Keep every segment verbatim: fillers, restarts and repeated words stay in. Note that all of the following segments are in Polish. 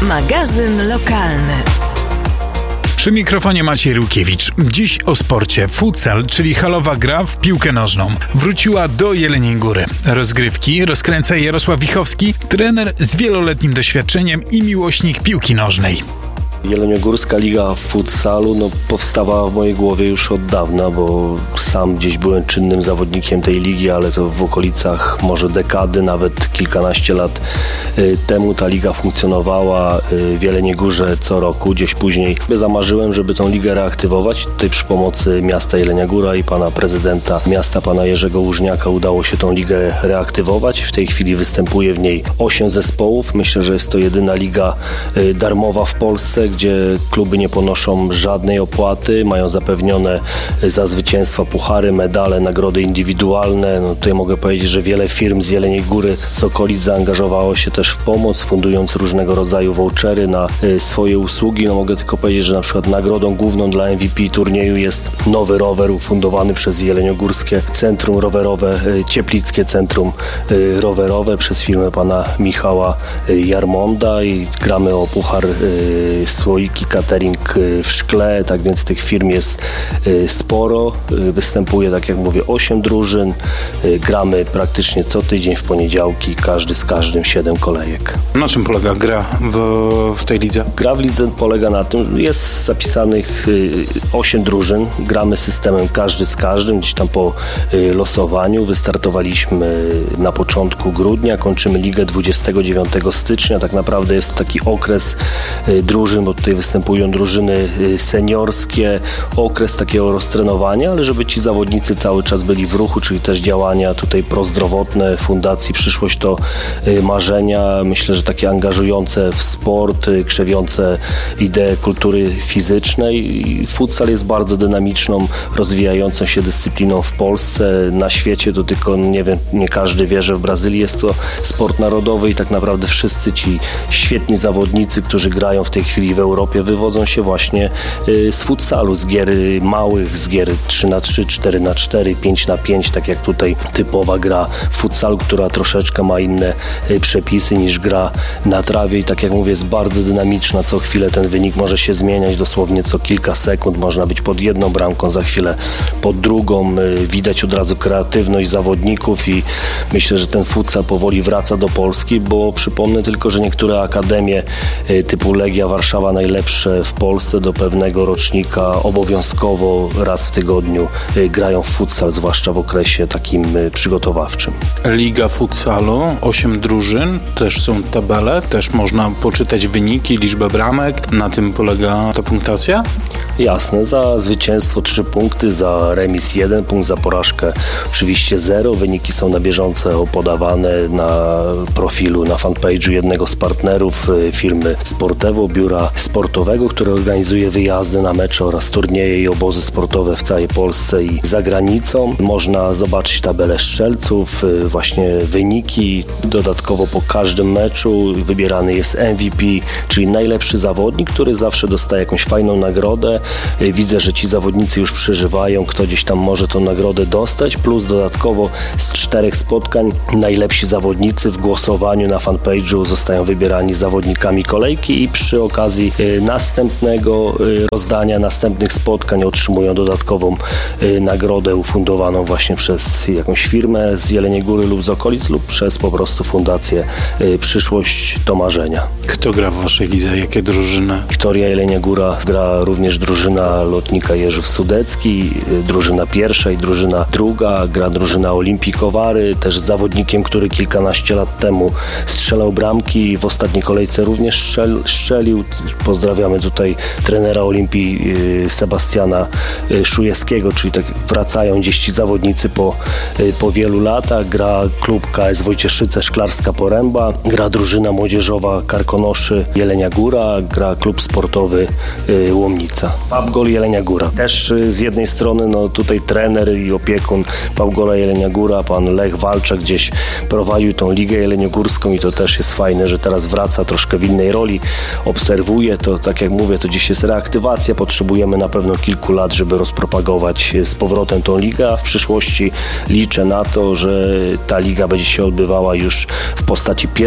Magazyn lokalny. Przy mikrofonie Maciej Rukiewicz. Dziś o sporcie. Futsal, czyli halowa gra w piłkę nożną, wróciła do Jeleniej Góry. Rozgrywki rozkręca Jarosław Wichowski, trener z wieloletnim doświadczeniem i miłośnik piłki nożnej. Jeleniogórska Liga Futsalu no, powstawała w mojej głowie już od dawna, bo sam gdzieś byłem czynnym zawodnikiem tej ligi, ale to w okolicach może dekady, nawet kilkanaście lat y, temu ta liga funkcjonowała y, w Jeleniej Górze co roku. Gdzieś później zamarzyłem, żeby tą ligę reaktywować. Tutaj przy pomocy miasta Jelenia Góra i pana prezydenta miasta, pana Jerzego Łużniaka, udało się tą ligę reaktywować. W tej chwili występuje w niej osiem zespołów. Myślę, że jest to jedyna liga y, darmowa w Polsce, gdzie kluby nie ponoszą żadnej opłaty, mają zapewnione za zwycięstwa puchary, medale, nagrody indywidualne. No tutaj mogę powiedzieć, że wiele firm z Jeleniej Góry, z okolic zaangażowało się też w pomoc, fundując różnego rodzaju vouchery na y, swoje usługi. No mogę tylko powiedzieć, że na przykład nagrodą główną dla M V P turnieju jest nowy rower ufundowany przez Jeleniogórskie Centrum Rowerowe, y, Cieplickie Centrum y, Rowerowe przez firmę pana Michała y, Jarmonda i gramy o puchar y, słoiki catering w szkle, tak więc tych firm jest sporo. Występuje, tak jak mówię, osiem drużyn. Gramy praktycznie co tydzień w poniedziałki, każdy z każdym siedem kolejek. Na czym polega gra w, w tej lidze? Gra w lidze polega na tym, jest zapisanych osiem drużyn. Gramy systemem każdy z każdym, gdzieś tam po losowaniu. Wystartowaliśmy na początku grudnia, kończymy ligę dwudziestego dziewiątego stycznia. Tak naprawdę jest to taki okres drużyn, bo tutaj występują drużyny seniorskie, okres takiego roztrenowania, ale żeby ci zawodnicy cały czas byli w ruchu, czyli też działania tutaj prozdrowotne Fundacji Przyszłość to Marzenia. Myślę, że takie angażujące w sport, krzewiące ideę kultury fizycznej. Futsal jest bardzo dynamiczną, rozwijającą się dyscypliną w Polsce. Na świecie to tylko, nie wiem, nie każdy wie, że w Brazylii jest to sport narodowy i tak naprawdę wszyscy ci świetni zawodnicy, którzy grają w tej chwili w Europie, wywodzą się właśnie z futsalu, z gier małych, z gier trzy na trzy, cztery na cztery, pięć na pięć, tak jak tutaj typowa gra futsalu, która troszeczkę ma inne przepisy niż gra na trawie i tak jak mówię, jest bardzo dynamiczna. Co chwilę ten wynik może się zmieniać, dosłownie co kilka sekund można być pod jedną bramką, za chwilę pod drugą. Widać od razu kreatywność zawodników i myślę, że ten futsal powoli wraca do Polski, bo przypomnę tylko, że niektóre akademie typu Legia Warszawa, najlepsze w Polsce, do pewnego rocznika obowiązkowo raz w tygodniu grają w futsal, zwłaszcza w okresie takim przygotowawczym. Liga futsalu, osiem drużyn, też są tabele, też można poczytać wyniki, liczbę bramek. Na tym polega ta punktacja? Jasne, za zwycięstwo trzy punkty, za remis jeden punkt, za porażkę oczywiście zero. Wyniki są na bieżąco podawane na profilu, na fanpage'u jednego z partnerów firmy Sportewo, biura sportowego, które organizuje wyjazdy na mecze oraz turnieje i obozy sportowe w całej Polsce i za granicą. Można zobaczyć tabelę strzelców, właśnie wyniki. Dodatkowo po każdym meczu wybierany jest M V P, czyli najlepszy zawodnik, który zawsze dostaje jakąś fajną nagrodę. Widzę, że ci zawodnicy już przeżywają, kto gdzieś tam może tą nagrodę dostać, plus dodatkowo z czterech spotkań najlepsi zawodnicy w głosowaniu na fanpage'u zostają wybierani zawodnikami kolejki i przy okazji następnego rozdania, następnych spotkań otrzymują dodatkową nagrodę ufundowaną właśnie przez jakąś firmę z Jeleniej Góry lub z okolic lub przez po prostu Fundację Przyszłość to Marzenia. Kto gra w waszej lidze? Jakie drużyny? Wiktoria Jelenia Góra, gra również drużyna lotnika Jerzów Sudecki, drużyna pierwsza i drużyna druga, gra drużyna Olimpii Kowary, też z zawodnikiem, który kilkanaście lat temu strzelał bramki, w ostatniej kolejce również strzel, strzelił. Pozdrawiamy tutaj trenera Olimpii Sebastiana Szujewskiego, czyli tak wracają gdzieś ci zawodnicy po, po wielu latach. Gra klub K S Wojcieszyce Szklarska Poręba, gra drużyna młodzieżowa Karkonoszy Jelenia Góra, gra klub sportowy Łomnica. PubGol Jelenia Góra. Też z jednej strony no tutaj trener i opiekun PubGola Jelenia Góra, pan Lech Walczak, gdzieś prowadził tą ligę jeleniogórską i to też jest fajne, że teraz wraca troszkę w innej roli. Obserwuję to, tak jak mówię, to dziś jest reaktywacja. Potrzebujemy na pewno kilku lat, żeby rozpropagować z powrotem tą ligę, a w przyszłości liczę na to, że ta liga będzie się odbywała już w postaci pierwszej, drugiej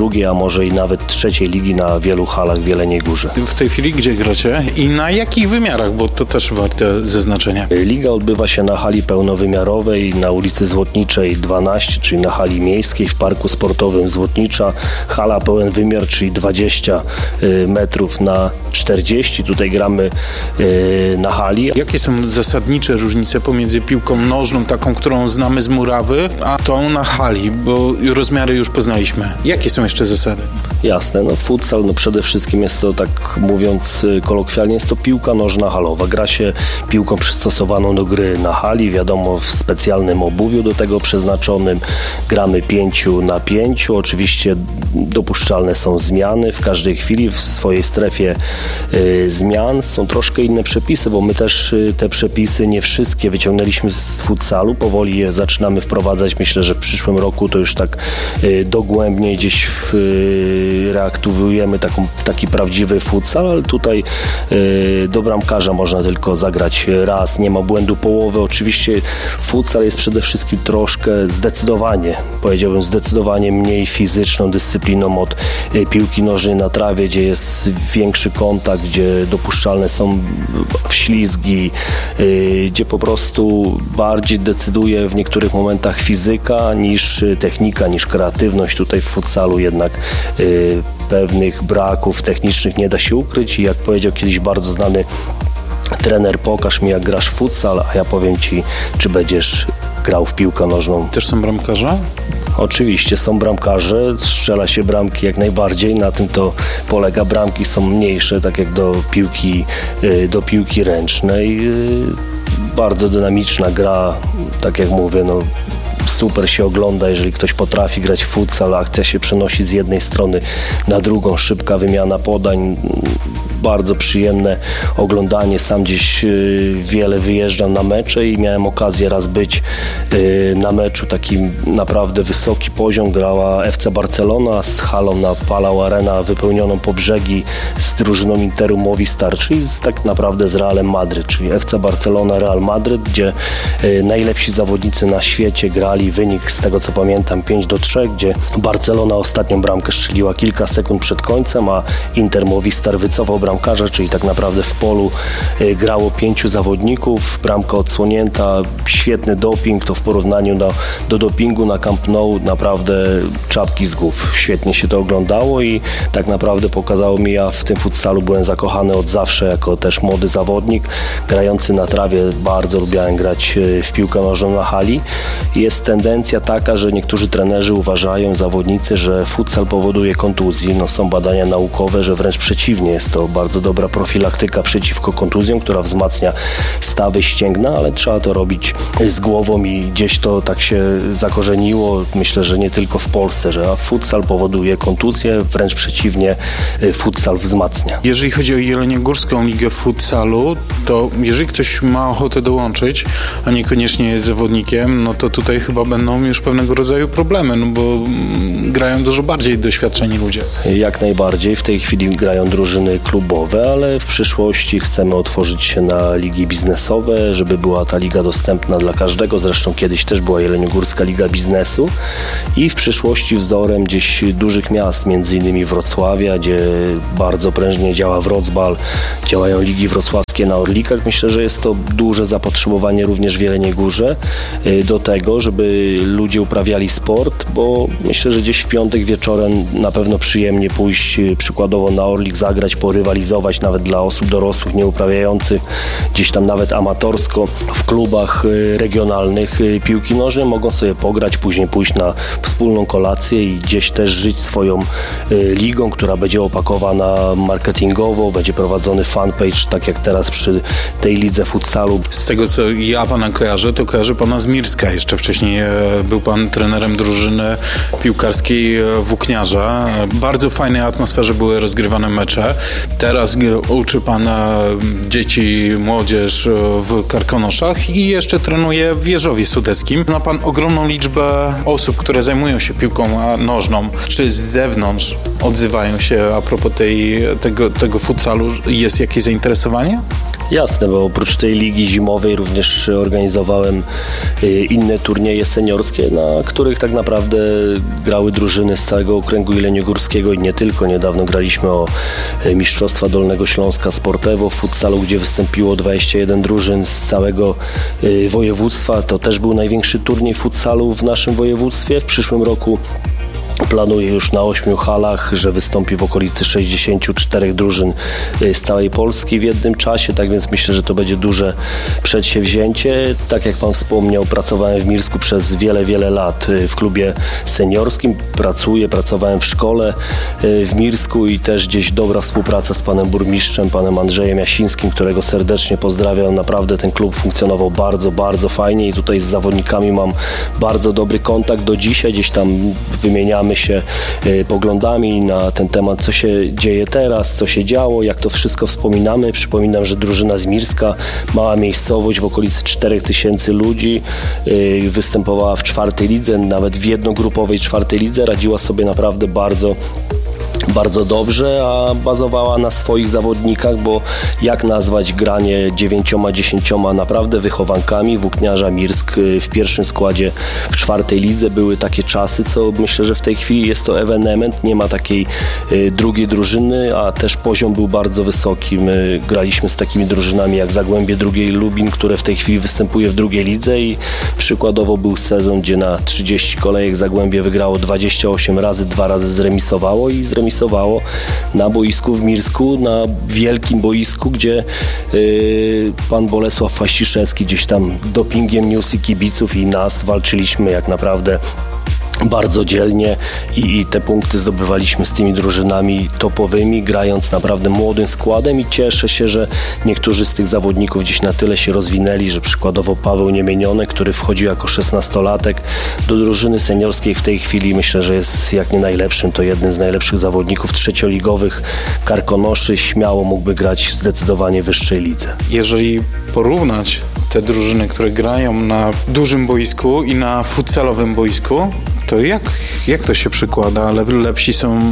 drugiej, a może i nawet trzeciej ligi na wielu halach w Jeleniej Górze. W tej chwili gdzie gracie i na jakich wymiarach, bo to też warte zaznaczenia? Liga odbywa się na hali pełnowymiarowej na ulicy Złotniczej dwanaście, czyli na hali miejskiej w Parku Sportowym Złotnicza. Hala pełen wymiar, czyli dwadzieścia metrów na czterdzieści. Tutaj gramy na hali. Jakie są zasadnicze różnice pomiędzy piłką nożną, taką, którą znamy z murawy, a tą na hali, bo rozmiary już poznaliśmy. Jakie są jeszcze zasady? Jasne, no futsal, no przede wszystkim jest to, tak mówiąc kolokwialnie, jest to piłka nożna halowa. Gra się piłką przystosowaną do gry na hali, wiadomo, w specjalnym obuwiu do tego przeznaczonym. Gramy pięciu na pięciu. Oczywiście dopuszczalne są zmiany w każdej chwili w swojej strefie y, zmian. Są troszkę inne przepisy, bo my też y, te przepisy nie wszystkie wyciągnęliśmy z futsalu. Powoli je zaczynamy wprowadzać. Myślę, że w przyszłym roku to już tak y, dogłębnie gdzieś w, y, reaktywujemy taką, taki prawdziwy futsal, ale tutaj y, do bramkarza można tylko zagrać raz. Nie ma błędu połowy. Oczywiście futsal jest przede wszystkim troszkę zdecydowanie, powiedziałbym zdecydowanie mniej fizyczną dyscypliną od y, piłki nożnej na trawie, gdzie jest większy kontakt, gdzie dopuszczalne są wślizgi, y, gdzie po prostu bardziej decyduje w niektórych momentach fizyka niż technika, niż kreatywność. Tutaj w futsalu jednak y, pewnych braków technicznych nie da się ukryć i jak powiedział kiedyś bardzo znany trener, pokaż mi jak grasz w futsal, a ja powiem ci, czy będziesz grał w piłkę nożną. Też są bramkarze? Oczywiście są bramkarze, strzela się bramki jak najbardziej, na tym to polega. Bramki są mniejsze, tak jak do piłki, do piłki ręcznej. Bardzo dynamiczna gra, tak jak mówię, no super się ogląda, jeżeli ktoś potrafi grać w futsal, akcja się przenosi z jednej strony na drugą, szybka wymiana podań, bardzo przyjemne oglądanie. Sam gdzieś y, wiele wyjeżdżam na mecze i miałem okazję raz być y, na meczu, taki naprawdę wysoki poziom. Grała F C Barcelona z halą na Palau Arena wypełnioną po brzegi z drużyną Interu Movistar, czyli z, tak naprawdę z Realem Madryt, czyli F C Barcelona, Real Madryt, gdzie y, najlepsi zawodnicy na świecie grali. Wynik z tego co pamiętam pięć do trzech, gdzie Barcelona ostatnią bramkę strzeliła kilka sekund przed końcem, a Inter Movistar wycofał bramkarza, czyli tak naprawdę w polu y, grało pięciu zawodników, bramka odsłonięta, świetny doping, to w porównaniu do, do dopingu na Camp Nou naprawdę czapki z głów. Świetnie się to oglądało i tak naprawdę pokazało mi, ja w tym futsalu byłem zakochany od zawsze, jako też młody zawodnik, grający na trawie. Bardzo lubiałem grać w piłkę nożną na hali. Jest tendencja taka, że niektórzy trenerzy uważają, zawodnicy, że futsal powoduje kontuzji. No, są badania naukowe, że wręcz przeciwnie, jest to bardzo dobra profilaktyka przeciwko kontuzjom, która wzmacnia stawy ścięgna, ale trzeba to robić z głową i gdzieś to tak się zakorzeniło. Myślę, że nie tylko w Polsce, że futsal powoduje kontuzję, wręcz przeciwnie, futsal wzmacnia. Jeżeli chodzi o Jeleniogórską Ligę Futsalu, to jeżeli ktoś ma ochotę dołączyć, a niekoniecznie jest zawodnikiem, no to tutaj chyba będą już pewnego rodzaju problemy, no bo grają dużo bardziej doświadczeni ludzie. Jak najbardziej. W tej chwili grają drużyny klubowe, ale w przyszłości chcemy otworzyć się na ligi biznesowe, żeby była ta liga dostępna dla każdego. Zresztą kiedyś też była Jeleniogórska Liga Biznesu i w przyszłości wzorem gdzieś dużych miast, między innymi Wrocławia, gdzie bardzo prężnie działa Wrocbal, działają ligi wrocławskie na Orlikach. Myślę, że jest to duże zapotrzebowanie również w Jeleniej Górze do tego, żeby ludzie uprawiali sport, bo myślę, że gdzieś w piątek wieczorem na pewno przyjemnie pójść przykładowo na Orlik, zagrać, porywalizować nawet dla osób dorosłych, nieuprawiających gdzieś tam nawet amatorsko w klubach regionalnych piłki nożnej, mogą sobie pograć, później pójść na wspólną kolację i gdzieś też żyć swoją ligą, która będzie opakowana marketingowo, będzie prowadzony fanpage, tak jak teraz przy tej lidze futsalu. Z tego co ja pana kojarzę, to kojarzę pana z Mirska. Jeszcze wcześniej był pan trenerem drużyny piłkarskiej Włókniarza. Bardzo fajnej atmosferze były rozgrywane mecze. Teraz uczy pan dzieci, młodzież w Karkonoszach i jeszcze trenuje w Jeżowie Sudeckim. Zna pan ogromną liczbę osób, które zajmują się piłką nożną. Czy z zewnątrz odzywają się a propos tej, tego, tego futsalu? Jest jakieś zainteresowanie? Jasne, bo oprócz tej ligi zimowej również organizowałem inne turnieje seniorskie, na których tak naprawdę grały drużyny z całego okręgu jeleniogórskiego i nie tylko. Niedawno graliśmy o Mistrzostwa Dolnego Śląska Sportewo w futsalu, gdzie wystąpiło dwadzieścia jeden drużyn z całego województwa. To też był największy turniej futsalu w naszym województwie. W przyszłym roku planuję już na ośmiu halach, że wystąpi w okolicy sześćdziesięciu czterech drużyn z całej Polski w jednym czasie, tak więc myślę, że to będzie duże przedsięwzięcie. Tak jak Pan wspomniał, pracowałem w Mirsku przez wiele, wiele lat w klubie seniorskim. Pracuję, pracowałem w szkole w Mirsku i też gdzieś dobra współpraca z Panem Burmistrzem, Panem Andrzejem Jasińskim, którego serdecznie pozdrawiam. Naprawdę ten klub funkcjonował bardzo, bardzo fajnie i tutaj z zawodnikami mam bardzo dobry kontakt do dzisiaj. Gdzieś tam wymieniamy się y, poglądami na ten temat, co się dzieje teraz, co się działo, jak to wszystko wspominamy. Przypominam, że drużyna z Mirska, mała miejscowość w okolicy czterech tysięcy ludzi, y, występowała w czwartej lidze, nawet w jednogrupowej czwartej lidze, radziła sobie naprawdę bardzo bardzo dobrze, a bazowała na swoich zawodnikach, bo jak nazwać granie dziewięcioma, dziesięcioma naprawdę wychowankami. Włókniarza Mirsk w pierwszym składzie w czwartej lidze były takie czasy, co myślę, że w tej chwili jest to ewenement, nie ma takiej y, drugiej drużyny, a też poziom był bardzo wysoki. My graliśmy z takimi drużynami jak Zagłębie drugiej Lubin, które w tej chwili występuje w drugiej lidze i przykładowo był sezon, gdzie na trzydzieści kolejek Zagłębie wygrało dwadzieścia osiem razy, dwa razy zremisowało i zremisowało na boisku w Mirsku, na wielkim boisku, gdzie yy, pan Bolesław Faściszewski gdzieś tam dopingiem niósł i kibiców i nas, walczyliśmy jak naprawdę bardzo dzielnie i, i te punkty zdobywaliśmy z tymi drużynami topowymi, grając naprawdę młodym składem i cieszę się, że niektórzy z tych zawodników gdzieś na tyle się rozwinęli, że przykładowo Paweł Niemieniony, który wchodził jako szesnastolatek do drużyny seniorskiej, w tej chwili myślę, że jest jak nie najlepszym, to jeden z najlepszych zawodników trzecioligowych Karkonoszy, śmiało mógłby grać w zdecydowanie wyższej lidze. Jeżeli porównać te drużyny, które grają na dużym boisku i na futsalowym boisku, to jak, jak to się przykłada? Le, lepsi są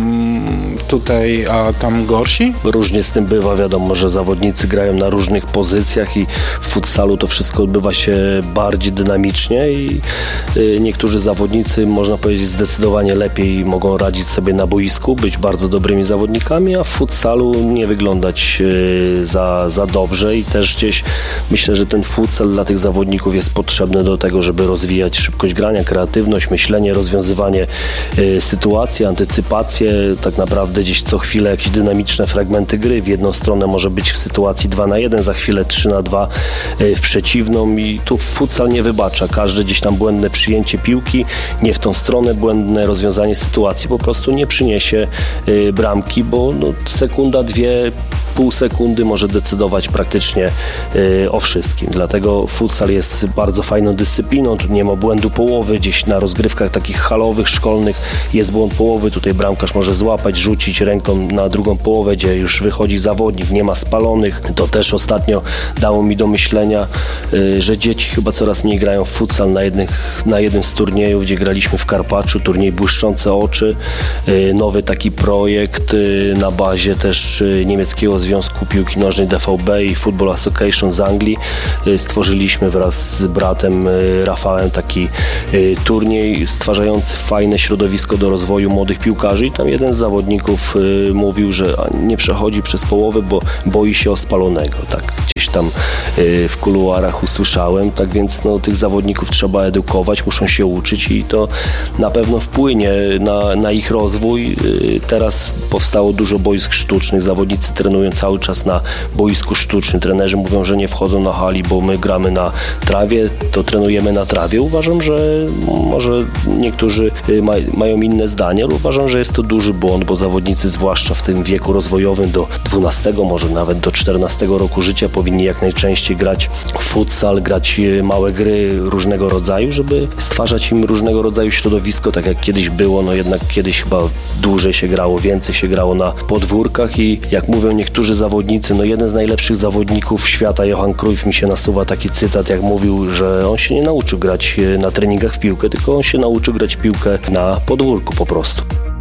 tutaj, a tam gorsi? Różnie z tym bywa, wiadomo, że zawodnicy grają na różnych pozycjach i w futsalu to wszystko odbywa się bardziej dynamicznie i y, niektórzy zawodnicy, można powiedzieć, zdecydowanie lepiej mogą radzić sobie na boisku, być bardzo dobrymi zawodnikami, a w futsalu nie wyglądać y, za, za dobrze i też gdzieś myślę, że ten futsal dla tych zawodników jest potrzebny do tego, żeby rozwijać szybkość grania, kreatywność, myślenie, rozwiązywanie y, sytuacji, antycypację, tak naprawdę gdzieś co chwilę jakieś dynamiczne fragmenty gry. W jedną stronę może być w sytuacji dwa na jeden, za chwilę trzy na dwa y, w przeciwną i tu futsal nie wybacza. Każde gdzieś tam błędne przyjęcie piłki, nie w tą stronę, błędne rozwiązanie sytuacji po prostu nie przyniesie y, bramki, bo no, sekunda, dwie, pół sekundy może decydować praktycznie y, o wszystkim. Dlatego futsal jest bardzo fajną dyscypliną. Tu nie ma błędu połowy. Gdzieś na rozgrywkach takich halowych, szkolnych jest błąd połowy. Tutaj bramkarz może złapać, rzucić ręką na drugą połowę, gdzie już wychodzi zawodnik, nie ma spalonych. To też ostatnio dało mi do myślenia, y, że dzieci chyba coraz mniej grają w futsal. Na, jednych, na jednym z turniejów, gdzie graliśmy w Karpaczu, turniej Błyszczące Oczy, y, nowy taki projekt y, na bazie też y, niemieckiego Związku Piłki Nożnej D V B i Football Association z Anglii. Stworzyliśmy wraz z bratem Rafałem taki turniej stwarzający fajne środowisko do rozwoju młodych piłkarzy i tam jeden z zawodników mówił, że nie przechodzi przez połowę, bo boi się o spalonego. Tak gdzieś tam w kuluarach usłyszałem, tak więc no, tych zawodników trzeba edukować, muszą się uczyć i to na pewno wpłynie na, na ich rozwój. Teraz powstało dużo boisk sztucznych, zawodnicy trenują cały czas na boisku sztucznym. Trenerzy mówią, że nie wchodzą na hali, bo my gramy na trawie, to trenujemy na trawie. Uważam, że może niektórzy ma, mają inne zdanie, ale uważam, że jest to duży błąd, bo zawodnicy, zwłaszcza w tym wieku rozwojowym do dwunastego, może nawet do czternastego roku życia powinni jak najczęściej grać w futsal, grać małe gry różnego rodzaju, żeby stwarzać im różnego rodzaju środowisko, tak jak kiedyś było, no jednak kiedyś chyba dłużej się grało, więcej się grało na podwórkach i jak mówią niektórzy zawodnicy, no jeden z najlepszych zawodników świata, Johan Cruyff, mi się nasuwa taki cytat, jak mówił, że on się nie nauczył grać na treningach w piłkę, tylko on się nauczył grać w piłkę na podwórku po prostu.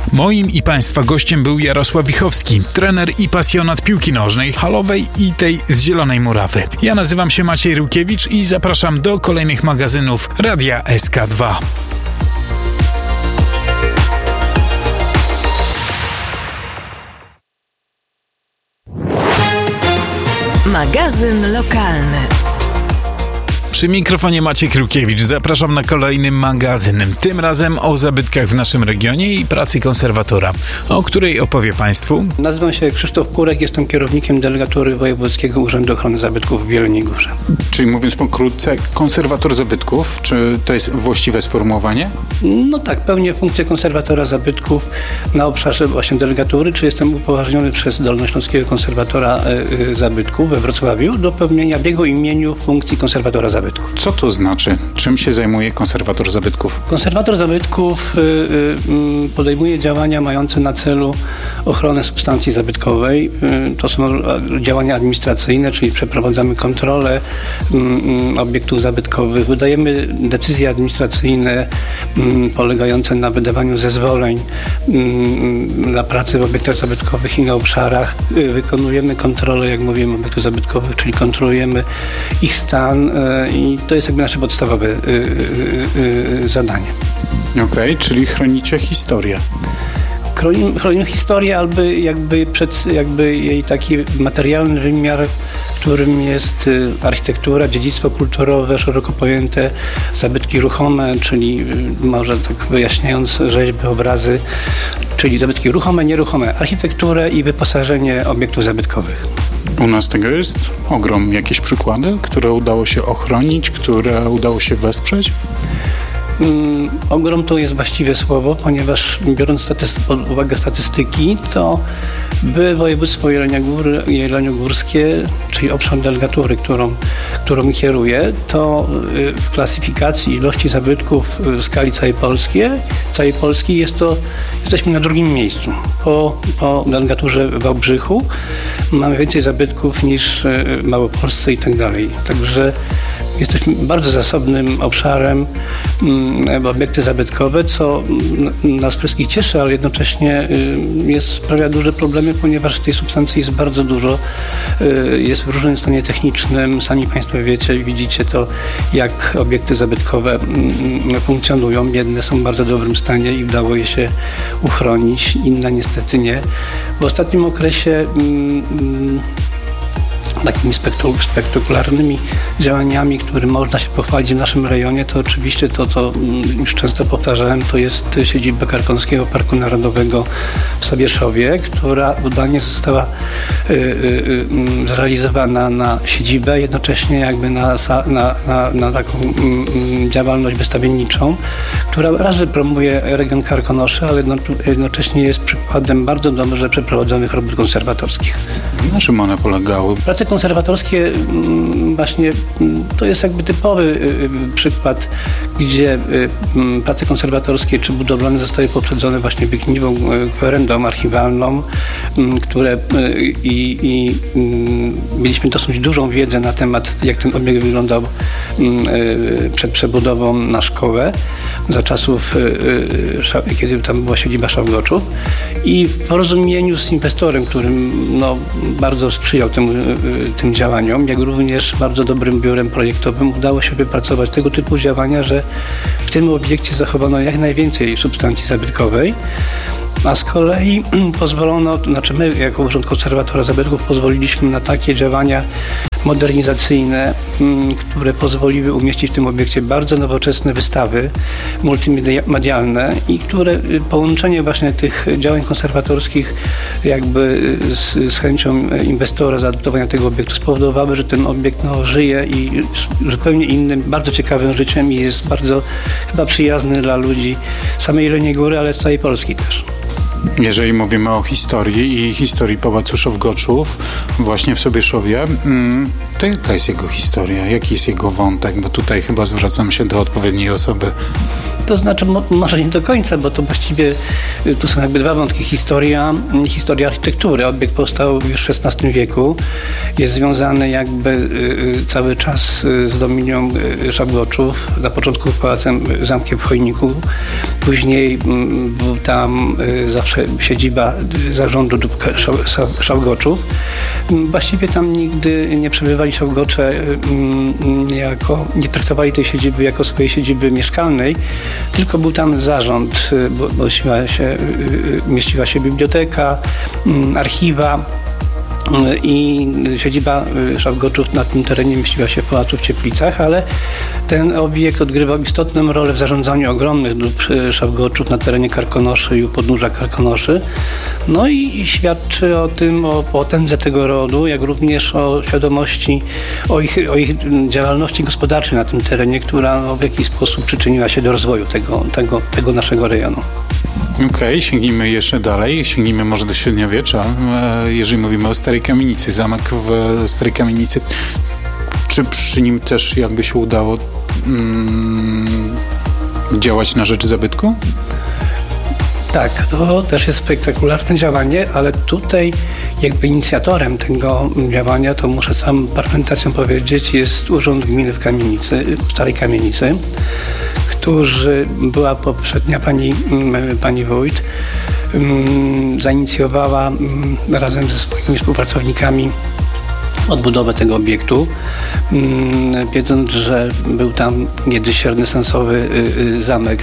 Moim i Państwa gościem był Jarosław Wichowski, trener i pasjonat piłki nożnej, halowej i tej z Zielonej Murawy. Ja nazywam się Maciej Rukiewicz i zapraszam do kolejnych magazynów Radia S K dwa. Magazyn lokalny. Przy mikrofonie Maciej Rukiewicz. Zapraszam na kolejny magazyn. Tym razem o zabytkach w naszym regionie i pracy konserwatora, o której opowie Państwu. Nazywam się Krzysztof Kurek, jestem kierownikiem delegatury Wojewódzkiego Urzędu Ochrony Zabytków w Jeleniej Górze. Czyli mówiąc pokrótce, konserwator zabytków, czy to jest właściwe sformułowanie? No tak, pełnię funkcję konserwatora zabytków na obszarze właśnie delegatury, czy jestem upoważniony przez Dolnośląskiego Konserwatora y, Zabytków we Wrocławiu do pełnienia w jego imieniu funkcji konserwatora zabytków. Co to znaczy? Czym się zajmuje konserwator zabytków? Konserwator zabytków y, y, podejmuje działania mające na celu ochronę substancji zabytkowej. Y, to są działania administracyjne, czyli przeprowadzamy kontrolę y, obiektów zabytkowych, wydajemy decyzje administracyjne y, polegające na wydawaniu zezwoleń y, na pracę w obiektach zabytkowych i na obszarach. Y, wykonujemy kontrolę, jak mówiłem, obiektów zabytkowych, czyli kontrolujemy ich stan y, i to jest jakby nasze podstawowe y, y, y, zadanie. Okej, okay, czyli chronicie historię. Chronimy, chronimy historię, albo jakby, przed, jakby jej taki materialny wymiar, którym jest architektura, dziedzictwo kulturowe, szeroko pojęte, zabytki ruchome, czyli może tak wyjaśniając rzeźby, obrazy, czyli zabytki ruchome, nieruchome, architekturę i wyposażenie obiektów zabytkowych. U nas tego jest ogrom. Jakieś przykłady, które udało się ochronić, które udało się wesprzeć? Um, ogrom to jest właściwe słowo, ponieważ biorąc statyst- pod uwagę statystyki, to by województwo jeleniogórskie, czyli obszar delegatury, którą, którą kieruję, to y, w klasyfikacji ilości zabytków w skali całej Polski, całej Polski jest to, jesteśmy na drugim miejscu. Po, po delegaturze w Wałbrzychu mamy więcej zabytków niż w Małopolsce i tak dalej. Także jesteśmy bardzo zasobnym obszarem um, obiekty zabytkowe, co nas wszystkich cieszy, ale jednocześnie y, jest, sprawia duże problemy, ponieważ tej substancji jest bardzo dużo, y, jest w różnym stanie technicznym. Sami Państwo wiecie, widzicie to, jak obiekty zabytkowe y, funkcjonują. Jedne są w bardzo dobrym stanie i udało je się uchronić, inne niestety nie. W ostatnim okresie y, y, takimi spektakularnymi działaniami, które można się pochwalić w naszym rejonie, to oczywiście to, co już często powtarzałem, to jest siedziba Karkonoskiego Parku Narodowego w Sobieszowie, która udanie została y, y, y, zrealizowana na siedzibę, jednocześnie jakby na, na, na, na taką y, działalność wystawienniczą, która razy promuje region Karkonosze, ale jednocześnie jest przykładem bardzo dobrze przeprowadzonych robót konserwatorskich. Na czym one polegały? Prace konserwatorskie właśnie to jest jakby typowy przykład, gdzie prace konserwatorskie czy budowlane zostały poprzedzone właśnie wykniwą, kwerendą archiwalną, które i, i mieliśmy dosyć dużą wiedzę na temat, jak ten obiekt wyglądał przed przebudową na szkołę za czasów, kiedy tam była siedziba Szałgoczów, i w porozumieniu z inwestorem, którym no, bardzo sprzyjał tym, tym działaniom, jak również bardzo dobrym biurem projektowym, udało się wypracować tego typu działania, że w tym obiekcie zachowano jak najwięcej substancji zabytkowej, a z kolei pozwolono, to znaczy my jako Urząd Konserwatora Zabytków pozwoliliśmy na takie działania modernizacyjne, które pozwoliły umieścić w tym obiekcie bardzo nowoczesne wystawy multimedialne i które połączenie właśnie tych działań konserwatorskich jakby z, z chęcią inwestora zaadoptowania tego obiektu spowodowały, że ten obiekt no, żyje i zupełnie innym, bardzo ciekawym życiem i jest bardzo chyba przyjazny dla ludzi samej Jeleniej Góry, ale z całej Polski też. Jeżeli mówimy o historii i historii Pałacu Szałgoczów właśnie w Sobieszowie, to To jaka jest jego historia? Jaki jest jego wątek? Bo tutaj chyba zwracam się do odpowiedniej osoby. To znaczy, mo, może nie do końca, bo to właściwie tu są jakby dwa wątki. Historia, historia architektury. Obiekt powstał już w szesnastym wieku. Jest związany jakby y, cały czas z dominią y, Szabgoczów. Na początku pałacem, zamkiem w Chojniku. Później y, był tam y, zawsze siedziba zarządu dóbr Szabgoczów. Właściwie tam nigdy nie przebywali Szabgocze, y, jako, nie traktowali tej siedziby jako swojej siedziby mieszkalnej, tylko był tam zarząd, bo, bo mieściła się, mieściła się biblioteka, archiwa i siedziba Szabgoczów na tym terenie mieściła się w pałacu w Cieplicach, ale ten obiekt odgrywał istotną rolę w zarządzaniu ogromnych dóbr Szabgoczów na terenie Karkonoszy i u podnóża Karkonoszy. No i świadczy o tym, o potędze tego rodu, jak również o świadomości, o ich, o ich działalności gospodarczej na tym terenie, która no, w jakiś sposób przyczyniła się do rozwoju tego, tego, tego naszego rejonu. Okej, okay, sięgnijmy jeszcze dalej, sięgnijmy może do średniowiecza. Jeżeli mówimy o Starej Kamienicy, zamek w Starej Kamienicy, czy przy nim też jakby się udało mm, działać na rzecz zabytku? Tak, to też jest spektakularne działanie, ale tutaj jakby inicjatorem tego działania, to muszę z całą argumentacją powiedzieć, jest Urząd Gminy w Kamienicy, w Starej Kamienicy, którzy była poprzednia pani, pani wójt, zainicjowała razem ze swoimi współpracownikami odbudowę tego obiektu, wiedząc, że był tam niegdyś renesansowy zamek.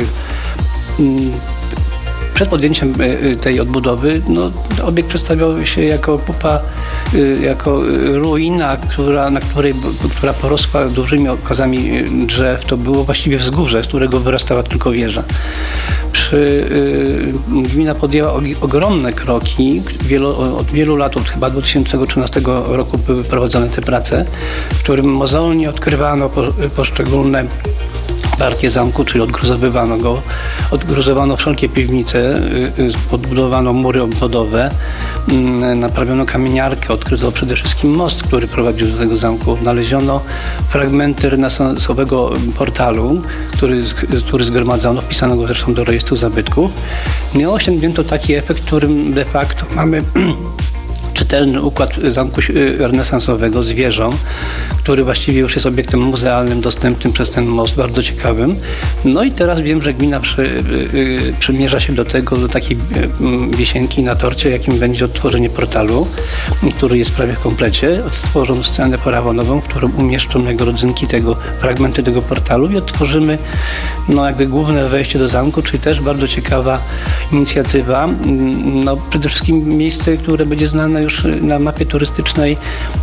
Przed podjęciem tej odbudowy no, obiekt przedstawiał się jako pupa, jako ruina, która, na której, która porosła dużymi okazami drzew. To było właściwie wzgórze, z którego wyrastała tylko wieża. Przy, gmina podjęła ogromne kroki. Wielu, od wielu lat, od chyba dwa tysiące trzynastego roku były prowadzone te prace, w którym mozolnie odkrywano po, poszczególne partie zamku, czyli odgruzowywano go, odgruzowano wszelkie piwnice, odbudowano mury obwodowe, naprawiono kamieniarkę, odkryto przede wszystkim most, który prowadził do tego zamku. Odnaleziono fragmenty renesansowego portalu, który, który zgromadzono, wpisano go zresztą do rejestru zabytków. I osiągnięto taki efekt, którym de facto mamy czytelny układ zamku renesansowego z wieżą, który właściwie już jest obiektem muzealnym, dostępnym przez ten most, bardzo ciekawym. No i teraz wiem, że gmina przy, y, przymierza się do tego, do takiej y, wisienki na torcie, jakim będzie odtworzenie portalu, który jest prawie w komplecie. Odtworzą scenę parawanową, w którą umieszczą jego rodzynki, tego, fragmenty tego portalu i odtworzymy no, jakby główne wejście do zamku, czyli też bardzo ciekawa inicjatywa. No, przede wszystkim miejsce, które będzie znane już na mapie turystycznej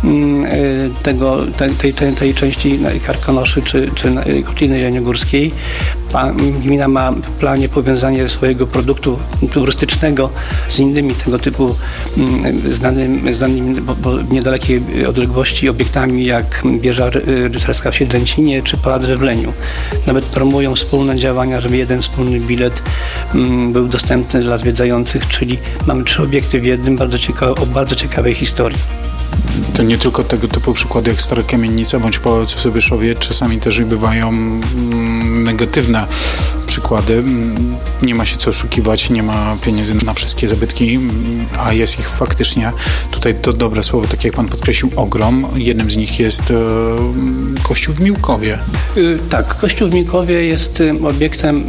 tego, tej, tej, tej części Karkonoszy czy, czy Kotliny Jeleniogórskiej. Gmina ma w planie powiązanie swojego produktu turystycznego z innymi tego typu znanymi, znanymi bo, bo w niedalekiej odległości obiektami jak wieża rycerska w Siedlęcinie czy Pałac we Wleniu. Nawet promują wspólne działania, żeby jeden wspólny bilet był dostępny dla zwiedzających, czyli mamy trzy obiekty w jednym, bardzo ciekawe, o bardzo ciekawej historii. To nie tylko tego typu przykłady jak Stara Kamienica bądź Pałac w Sobyszowie, czasami też bywają mm, negatywne przykłady. Nie ma się co oszukiwać, nie ma pieniędzy na wszystkie zabytki, a jest ich faktycznie, tutaj to dobre słowo, tak jak pan podkreślił, ogrom. Jednym z nich jest e, kościół w Miłkowie. Yy, tak, kościół w Miłkowie jest y, obiektem,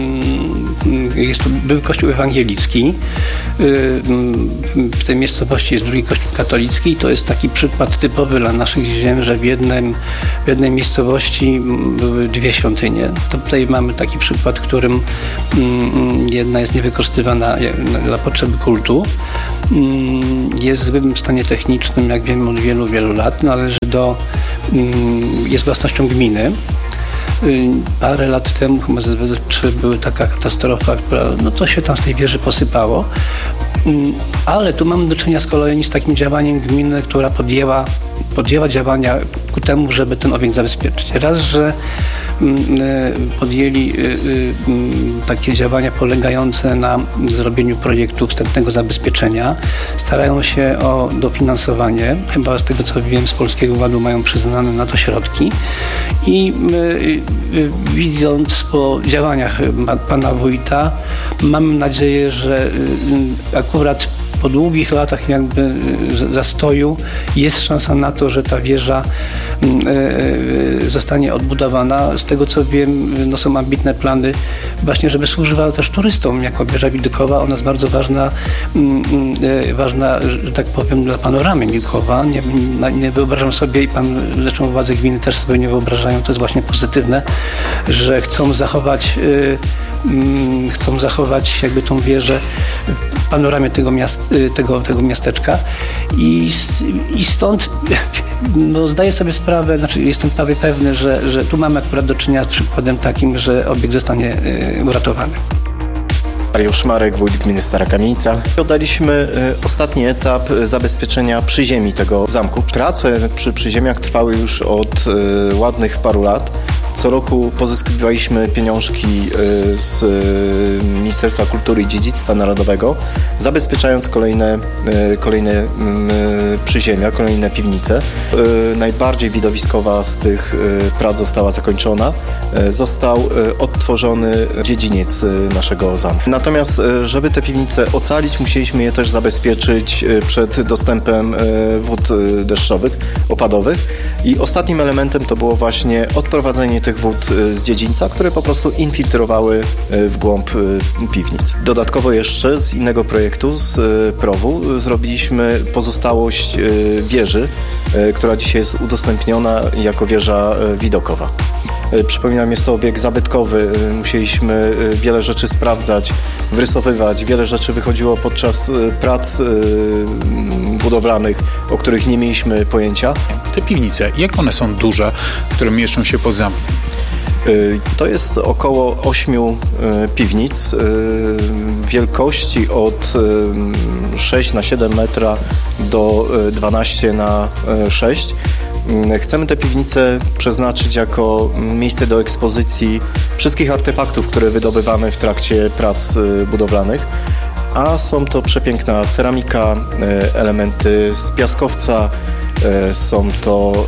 y, jest to był kościół ewangelicki. Y, y, w tej miejscowości jest drugi kościół katolicki. To jest taki przykład typowy dla naszych ziem, że w, jednym, w jednej miejscowości były dwie świątynie. To tutaj mamy taki przykład, w którym mm, jedna jest niewykorzystywana dla potrzeby kultu. Mm, jest w złym stanie technicznym, jak wiemy, od wielu, wielu lat. Należy do, mm, jest własnością gminy. Parę lat temu, chyba ze dwa tysiące trzeciego, była taka katastrofa, która, no to się tam z tej wieży posypało. Ale tu mamy do czynienia z kolei z takim działaniem gminy, która podjęła, podjęła działania ku temu, żeby ten obiekt zabezpieczyć. Raz, że podjęli takie działania polegające na zrobieniu projektu wstępnego zabezpieczenia. Starają się o dofinansowanie. Chyba z tego co wiem, z Polskiego Ładu mają przyznane na to środki. I widząc po działaniach pana wójta, mam nadzieję, że akurat po długich latach jakby zastoju jest szansa na to, że ta wieża zostanie odbudowana. Z tego co wiem, no są ambitne plany właśnie, żeby służyła też turystom jako wieża widokowa. Ona jest bardzo ważna, ważna, że tak powiem, dla panoramy Milkowa. Nie, nie wyobrażam sobie i pan, zresztą władze gminy też sobie nie wyobrażają, to jest właśnie pozytywne, że chcą zachować chcą zachować jakby tą wieżę w panoramie tego, miast, tego, tego miasteczka i, i stąd no, zdaję sobie sprawę, znaczy jestem prawie pewny, że, że tu mamy akurat do czynienia z przykładem takim, że obiekt zostanie y, uratowany. Mariusz Marek, wójt gminy Stara Kamienica. Oddaliśmy ostatni etap zabezpieczenia przyziemi tego zamku. Prace przy przyziemiach trwały już od ładnych paru lat. Co roku pozyskiwaliśmy pieniążki z Ministerstwa Kultury i Dziedzictwa Narodowego, zabezpieczając kolejne, kolejne przyziemia, kolejne piwnice. Najbardziej widowiskowa z tych prac została zakończona. Został odtworzony dziedziniec naszego zamku. Natomiast, żeby te piwnice ocalić, musieliśmy je też zabezpieczyć przed dostępem wód deszczowych, opadowych. I ostatnim elementem to było właśnie odprowadzenie tych wód z dziedzińca, które po prostu infiltrowały w głąb piwnic. Dodatkowo jeszcze z innego projektu, z prowu, zrobiliśmy pozostałość wieży, która dzisiaj jest udostępniona jako wieża widokowa. Przypominam, jest to obiekt zabytkowy. Musieliśmy wiele rzeczy sprawdzać, wrysowywać. Wiele rzeczy wychodziło podczas prac budowlanych, o których nie mieliśmy pojęcia. Te piwnice, jak one są duże, które mieszczą się pod zamkiem? To jest około ośmiu piwnic wielkości od sześć na siedem metra do dwanaście na sześć. Chcemy te piwnice przeznaczyć jako miejsce do ekspozycji wszystkich artefaktów, które wydobywamy w trakcie prac budowlanych, a są to przepiękna ceramika, elementy z piaskowca, są to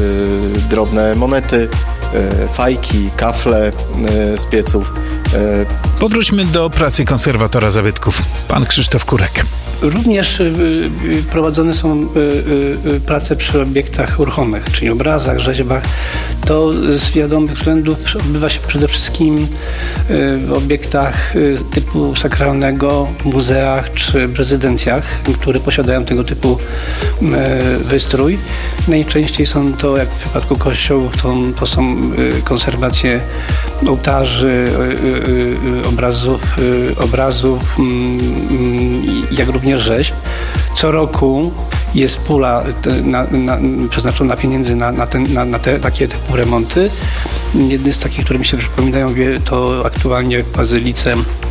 drobne monety, fajki, kafle z pieców. Powróćmy do pracy konserwatora zabytków. Pan Krzysztof Kurek. Również prowadzone są prace przy obiektach ruchomych, czyli obrazach, rzeźbach. To z wiadomych względów odbywa się przede wszystkim w obiektach typu sakralnego, muzeach czy rezydencjach, które posiadają tego typu wystrój. Najczęściej są to, jak w przypadku kościołów, to, to są konserwacje ołtarzy, obrazów, obrazów jak również rzeźb. Co roku jest pula na, na, przeznaczona pieniędzy na, na, ten, na, na te takie typu remonty. Jedny z takich, które mi się przypominają, to aktualnie w Bazylice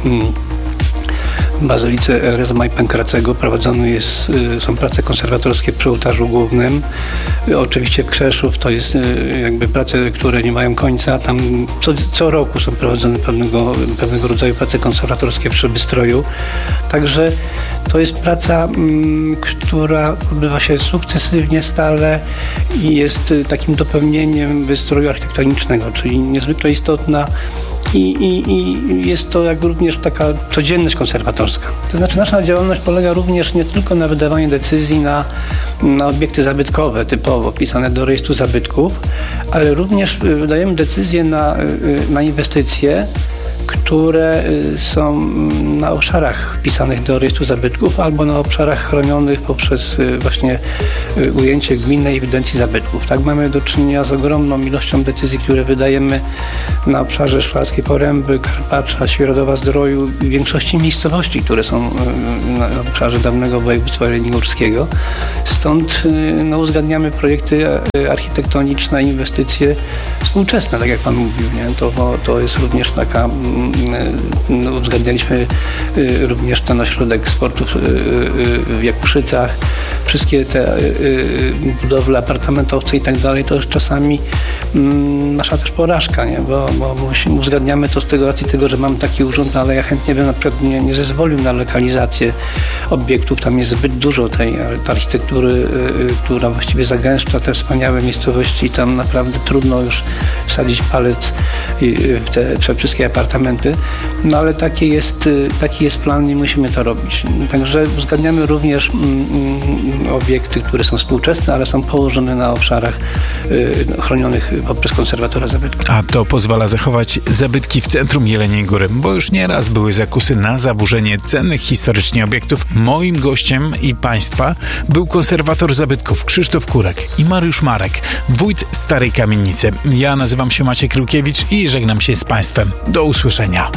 w Bazylice Erezma i Pankracego prowadzone jest, są prace konserwatorskie przy ołtarzu głównym. Oczywiście w Krzeszów to jest jakby prace, które nie mają końca. Tam co, co roku są prowadzone pewnego, pewnego rodzaju prace konserwatorskie przy Bystroju. Także to jest praca, m, która odbywa się sukcesywnie, stale i jest takim dopełnieniem wystroju architektonicznego, czyli niezwykle istotna. I, i, I jest to jak również taka codzienność konserwatorska. To znaczy nasza działalność polega również nie tylko na wydawaniu decyzji na, na obiekty zabytkowe, typowo wpisane do rejestru zabytków, ale również wydajemy decyzje na, na inwestycje, które są na obszarach wpisanych do rejestru zabytków albo na obszarach chronionych poprzez właśnie ujęcie gminnej ewidencji zabytków. Tak, mamy do czynienia z ogromną ilością decyzji, które wydajemy na obszarze Szklarskiej Poręby, Karpacza, Świeradowa-Zdroju i większości miejscowości, które są na obszarze dawnego województwa jeleniogórskiego. Stąd no, uzgadniamy projekty architektoniczne, inwestycje współczesne, tak jak pan mówił. Nie? To, to jest również taka No, uzgadnialiśmy również ten ośrodek sportu w Jakuszycach. wszystkie te y, budowle apartamentowce i tak dalej, to już czasami y, nasza też porażka, nie? Bo, bo musimy, uzgadniamy to z tego racji tego, że mam taki urząd, ale ja chętnie bym na przykład nie, nie zezwolił na lokalizację obiektów. Tam jest zbyt dużo tej architektury, y, która właściwie zagęszcza te wspaniałe miejscowości i tam naprawdę trudno już wsadzić palec y, w te wszystkie apartamenty. No ale taki jest, y, taki jest plan i musimy to robić. Także uzgadniamy również mm, obiekty, które są współczesne, ale są położone na obszarach y, chronionych poprzez konserwatora zabytków. A to pozwala zachować zabytki w centrum Jeleniej Góry, bo już nieraz były zakusy na zaburzenie cennych historycznie obiektów. Moim gościem i państwa był konserwator zabytków Krzysztof Kurek i Mariusz Marek, wójt Starej Kamienicy. Ja nazywam się Maciek Rukiewicz i żegnam się z państwem. Do usłyszenia.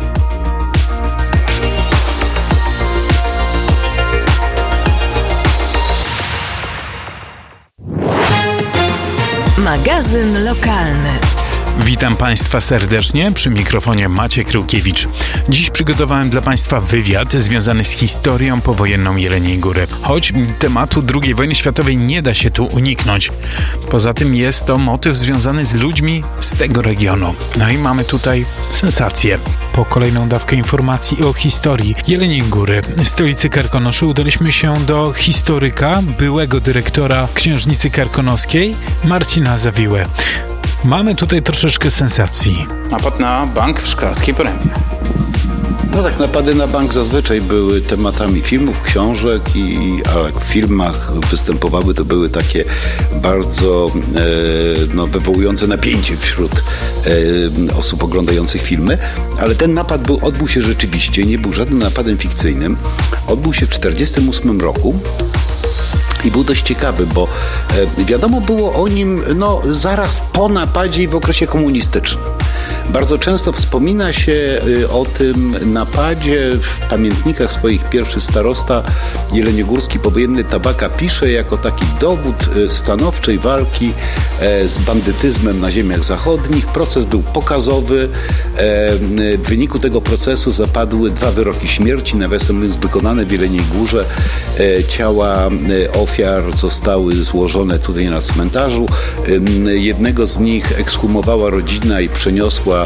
Magazyn lokalny. Witam Państwa serdecznie, przy mikrofonie Maciek Rukiewicz. Dziś przygotowałem dla Państwa wywiad związany z historią powojenną Jeleniej Góry. Choć tematu drugiej wojny światowej nie da się tu uniknąć. Poza tym jest to motyw związany z ludźmi z tego regionu. No i mamy tutaj sensację. Po kolejną dawkę informacji o historii Jeleniej Góry, stolicy Karkonoszy, udaliśmy się do historyka, byłego dyrektora Księżnicy Karkonoskiej, Marcina Zawiłę. Mamy tutaj troszeczkę sensacji. Napad na bank w Szklarskiej Porębie. No tak, napady na bank zazwyczaj były tematami filmów, książek, i, a jak w filmach występowały, to były takie bardzo e, no, wywołujące napięcie wśród e, osób oglądających filmy. Ale ten napad był, odbył się rzeczywiście, nie był żadnym napadem fikcyjnym. Odbył się w tysiąc dziewięćset czterdziestym ósmym roku. I był dość ciekawy, bo e, wiadomo było o nim no, zaraz po napadzie i w okresie komunistycznym. Bardzo często wspomina się y, o tym napadzie w pamiętnikach swoich. Pierwszy starosta jeleniogórski powojenny Tabaka pisze jako taki dowód y, stanowczej walki e, z bandytyzmem na ziemiach zachodnich. Proces był pokazowy. E, w wyniku tego procesu zapadły dwa wyroki śmierci, nawiasem mówiąc, wykonane w Jeleniej Górze. E, ciała e, ofiar zostały złożone tutaj na cmentarzu. E, jednego z nich ekshumowała rodzina i przeniosła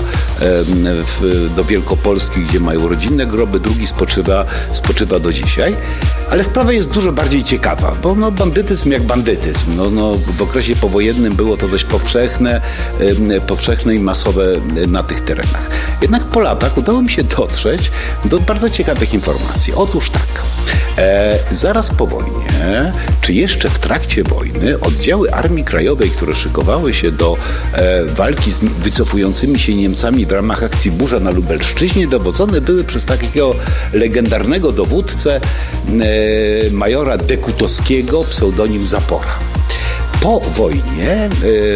W, do Wielkopolski, gdzie mają rodzinne groby, drugi spoczywa, spoczywa do dzisiaj. Ale sprawa jest dużo bardziej ciekawa, bo no, bandytyzm jak bandytyzm. No, no, w okresie powojennym było to dość powszechne, powszechne i masowe na tych terenach. Jednak po latach udało mi się dotrzeć do bardzo ciekawych informacji. Otóż tak, e, zaraz po wojnie, czy jeszcze w trakcie wojny, oddziały Armii Krajowej, które szykowały się do e, walki z wycofującymi się Niemcami w ramach akcji Burza na Lubelszczyźnie, dowodzone były przez takiego legendarnego dowódcę e, majora Dekutowskiego, pseudonim Zapora. Po wojnie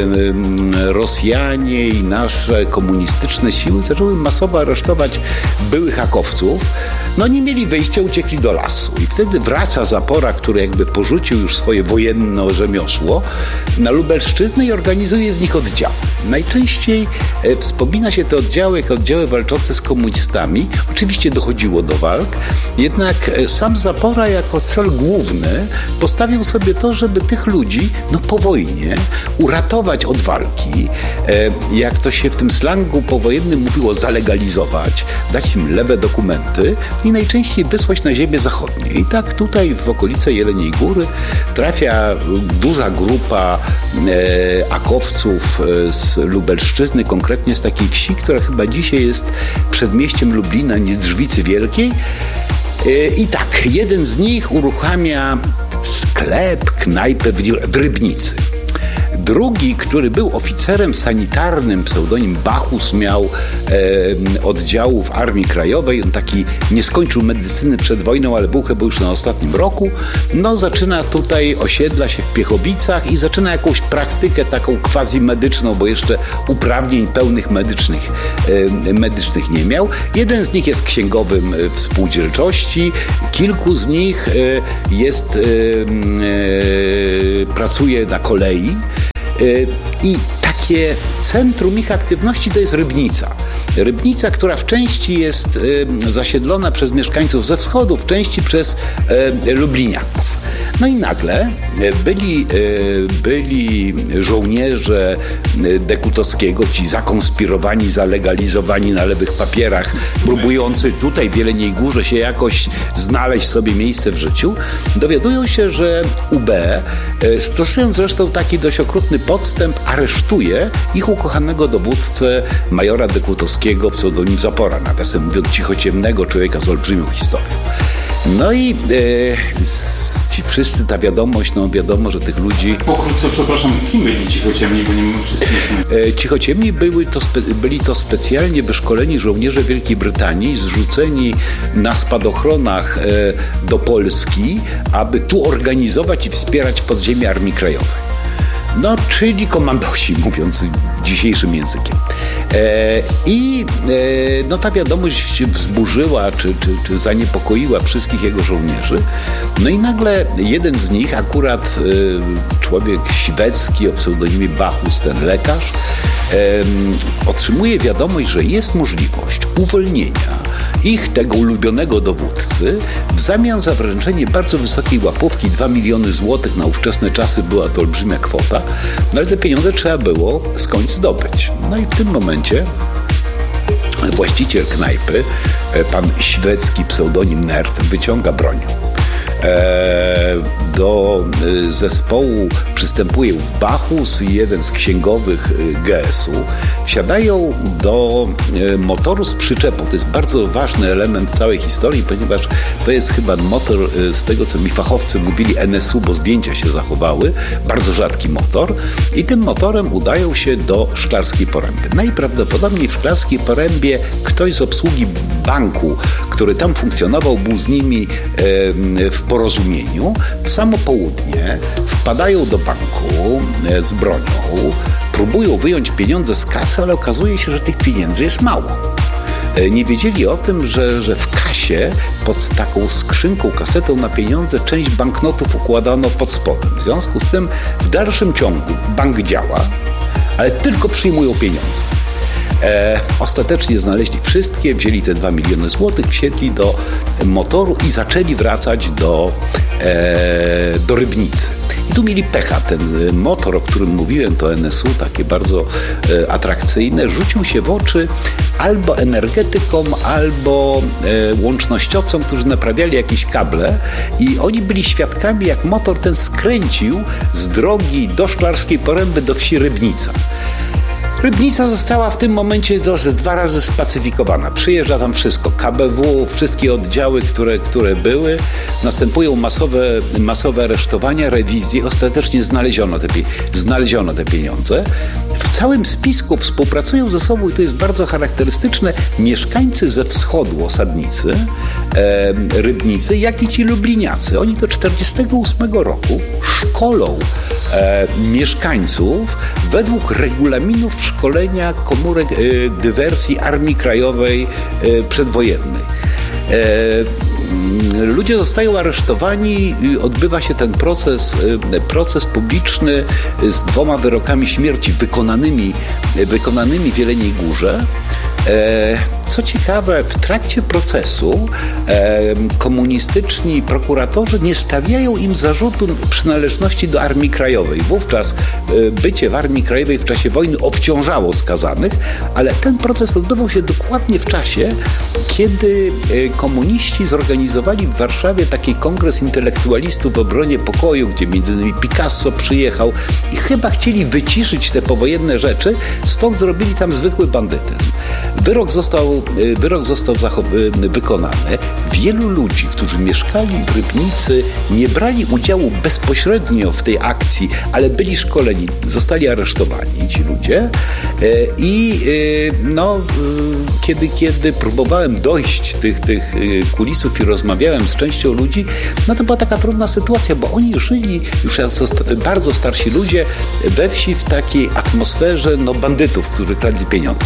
y, Rosjanie i nasze komunistyczne siły zaczęły masowo aresztować byłych hakowców. No nie mieli wyjścia, uciekli do lasu. I wtedy wraca Zapora, który jakby porzucił już swoje wojenne rzemiosło, na Lubelszczyznę i organizuje z nich oddziały. Najczęściej e, wspomina się te oddziały jako oddziały walczące z komunistami. Oczywiście dochodziło do walk, jednak e, sam Zapora jako cel główny postawił sobie to, żeby tych ludzi no, po wojnie uratować od walki, e, jak to się w tym slangu powojennym mówiło, zalegalizować, dać im lewe dokumenty i najczęściej wysłać na ziemię zachodnie. I tak tutaj w okolice Jeleniej Góry trafia duża grupa e, akowców z Lubelszczyzny, konkretnie z takiej wsi, która chyba dzisiaj jest przedmieściem Lublina, Niedrzwicy Wielkiej. E, I tak, jeden z nich uruchamia sklep, knajpę w, w Rybnicy. Drugi, który był oficerem sanitarnym, pseudonim Bachus, miał e, oddziału w Armii Krajowej. On taki nie skończył medycyny przed wojną, ale był chyba już na ostatnim roku. No zaczyna tutaj, osiedla się w Piechowicach i zaczyna jakąś praktykę taką quasi-medyczną, bo jeszcze uprawnień pełnych medycznych, e, medycznych nie miał. Jeden z nich jest księgowym w spółdzielczości. Kilku z nich e, jest, e, e, pracuje na kolei. I takie centrum ich aktywności to jest Rybnica. Rybnica, która w części jest y, zasiedlona przez mieszkańców ze wschodu, w części przez y, Lubliniaków. No i nagle byli, byli żołnierze Dekutowskiego, ci zakonspirowani, zalegalizowani na lewych papierach, próbujący tutaj w Jeleniej Górze się jakoś znaleźć sobie miejsce w życiu, dowiadują się, że U B, stosując zresztą taki dość okrutny podstęp, aresztuje ich ukochanego dowódcę majora Dekutowskiego, pseudonim Zapora, nawiasem mówiąc cichociemnego człowieka z olbrzymią historią. No i e, ci wszyscy, ta wiadomość, no wiadomo, że tych ludzi... Pokrótce, przepraszam, kim byli cichociemni, bo nie my wszyscy nie... E, cichociemni były to spe, byli to specjalnie wyszkoleni żołnierze Wielkiej Brytanii, zrzuceni na spadochronach e, do Polski, aby tu organizować i wspierać podziemie Armii Krajowej. No, czyli komandosi, mówiąc dzisiejszym językiem. E, I e, no, ta wiadomość wzburzyła czy, czy, czy zaniepokoiła wszystkich jego żołnierzy. No i nagle jeden z nich, akurat e, człowiek świecki o pseudonimie Bachus, ten lekarz, e, otrzymuje wiadomość, że jest możliwość uwolnienia ich, tego ulubionego dowódcy, w zamian za wręczenie bardzo wysokiej łapówki, dwa miliony złotych, na ówczesne czasy była to olbrzymia kwota, no ale te pieniądze trzeba było skądś zdobyć. No i w tym momencie właściciel knajpy, pan Świecki, pseudonim Nerd, wyciąga broń. Do zespołu przystępuje Bachus i jeden z księgowych G S u. Wsiadają do motoru z przyczepą. To jest bardzo ważny element całej historii, ponieważ to jest chyba motor, z tego co mi fachowcy mówili, N S U, bo zdjęcia się zachowały. Bardzo rzadki motor. I tym motorem udają się do Szklarskiej Poręby. Najprawdopodobniej w Szklarskiej Porębie ktoś z obsługi banku, który tam funkcjonował, był z nimi w porozumieniu. W samo południe wpadają do banku z bronią, próbują wyjąć pieniądze z kasy, ale okazuje się, że tych pieniędzy jest mało. Nie wiedzieli o tym, że, że w kasie pod taką skrzynką, kasetą na pieniądze część banknotów układano pod spodem. W związku z tym w dalszym ciągu bank działa, ale tylko przyjmują pieniądze. E, ostatecznie znaleźli wszystkie, wzięli te dwa miliony złotych, wsiedli do motoru i zaczęli wracać do, e, do Rybnicy. I tu mieli pecha. Ten motor, o którym mówiłem, to N S U, takie bardzo e, atrakcyjne, rzucił się w oczy albo energetykom, albo e, łącznościowcom, którzy naprawiali jakieś kable i oni byli świadkami, jak motor ten skręcił z drogi do Szklarskiej Poręby do wsi Rybnica. Rybnica została w tym momencie dwa razy spacyfikowana. Przyjeżdża tam wszystko. K B W, wszystkie oddziały, które, które były. Następują masowe, masowe aresztowania, rewizje. Ostatecznie znaleziono te, znaleziono te pieniądze. W całym spisku współpracują ze sobą, i to jest bardzo charakterystyczne, mieszkańcy ze wschodu, osadnicy e, Rybnicy, jak i ci lubliniacy. Oni do czterdziestego ósmego roku szkolą e, mieszkańców według regulaminów szkolenia komórek e, dywersji Armii Krajowej e, przedwojennej. E, Ludzie zostają aresztowani, odbywa się ten proces, proces publiczny z dwoma wyrokami śmierci wykonanymi, wykonanymi w Jeleniej Górze. Co ciekawe, w trakcie procesu komunistyczni prokuratorzy nie stawiają im zarzutu przynależności do Armii Krajowej. Wówczas bycie w Armii Krajowej w czasie wojny obciążało skazanych, ale ten proces odbywał się dokładnie w czasie, kiedy komuniści zorganizowali w Warszawie taki kongres intelektualistów w obronie pokoju, gdzie między innymi Picasso przyjechał i chyba chcieli wyciszyć te powojenne rzeczy, stąd zrobili tam zwykły bandytyzm. Wyrok został, wyrok został wykonany. Wielu ludzi, którzy mieszkali w Rybnicy, nie brali udziału bezpośrednio w tej akcji, ale byli szkoleni, zostali aresztowani ci ludzie. I no, kiedy, kiedy próbowałem dojść tych, tych kulisów i rozmawiałem z częścią ludzi, no to była taka trudna sytuacja, bo oni żyli już jako bardzo starsi ludzie we wsi w takiej atmosferze no, bandytów, którzy kradli pieniądze.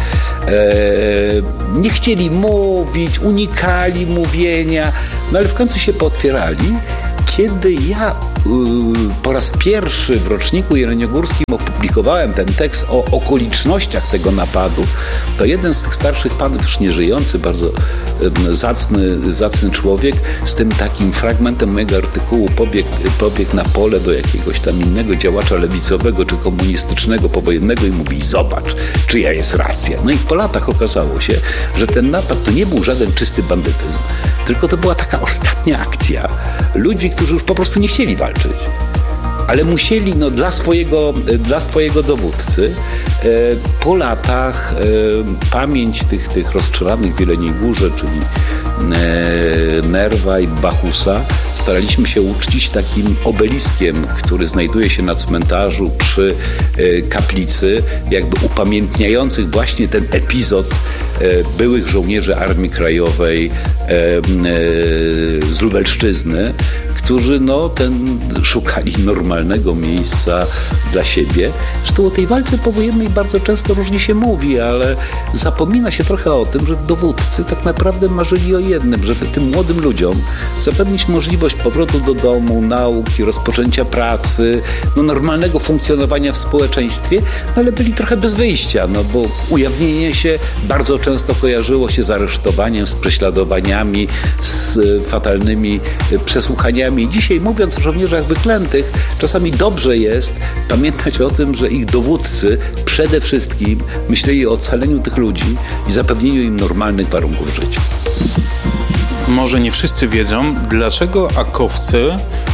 Nie chcieli mówić, unikali mówienia, no ale w końcu się pootwierali. Kiedy ja po raz pierwszy w roczniku jeleniogórskim opublikowałem ten tekst o okolicznościach tego napadu, to jeden z tych starszych panów, już nieżyjący, bardzo zacny, zacny człowiek z tym takim fragmentem mojego artykułu pobiegł, pobiegł na pole do jakiegoś tam innego działacza lewicowego czy komunistycznego powojennego i mówi: zobacz, czyja jest racja. No i po latach okazało się, że ten napad to nie był żaden czysty bandytyzm, tylko to była taka ostatnia akcja ludzi, którzy już po prostu nie chcieli walczyć, ale musieli no, dla, swojego, dla swojego dowódcy e, po latach e, pamięć tych, tych rozstrzelanych w Jeleniej Górze, czyli e, Nerwa i Bachusa, staraliśmy się uczcić takim obeliskiem, który znajduje się na cmentarzu przy e, kaplicy, jakby upamiętniających właśnie ten epizod e, byłych żołnierzy Armii Krajowej e, e, z Lubelszczyzny, którzy no, ten, szukali normalnego miejsca dla siebie. Zresztą o tej walce powojennej bardzo często różnie się mówi, ale zapomina się trochę o tym, że dowódcy tak naprawdę marzyli o jednym, żeby tym młodym ludziom zapewnić możliwość powrotu do domu, nauki, rozpoczęcia pracy, no, normalnego funkcjonowania w społeczeństwie, no, ale byli trochę bez wyjścia, no bo ujawnienie się bardzo często kojarzyło się z aresztowaniem, z prześladowaniami, z fatalnymi przesłuchaniami. Dzisiaj, mówiąc o żołnierzach wyklętych, czasami dobrze jest pamiętać o tym, że ich dowódcy przede wszystkim myśleli o ocaleniu tych ludzi i zapewnieniu im normalnych warunków życia. Może nie wszyscy wiedzą, dlaczego akowcy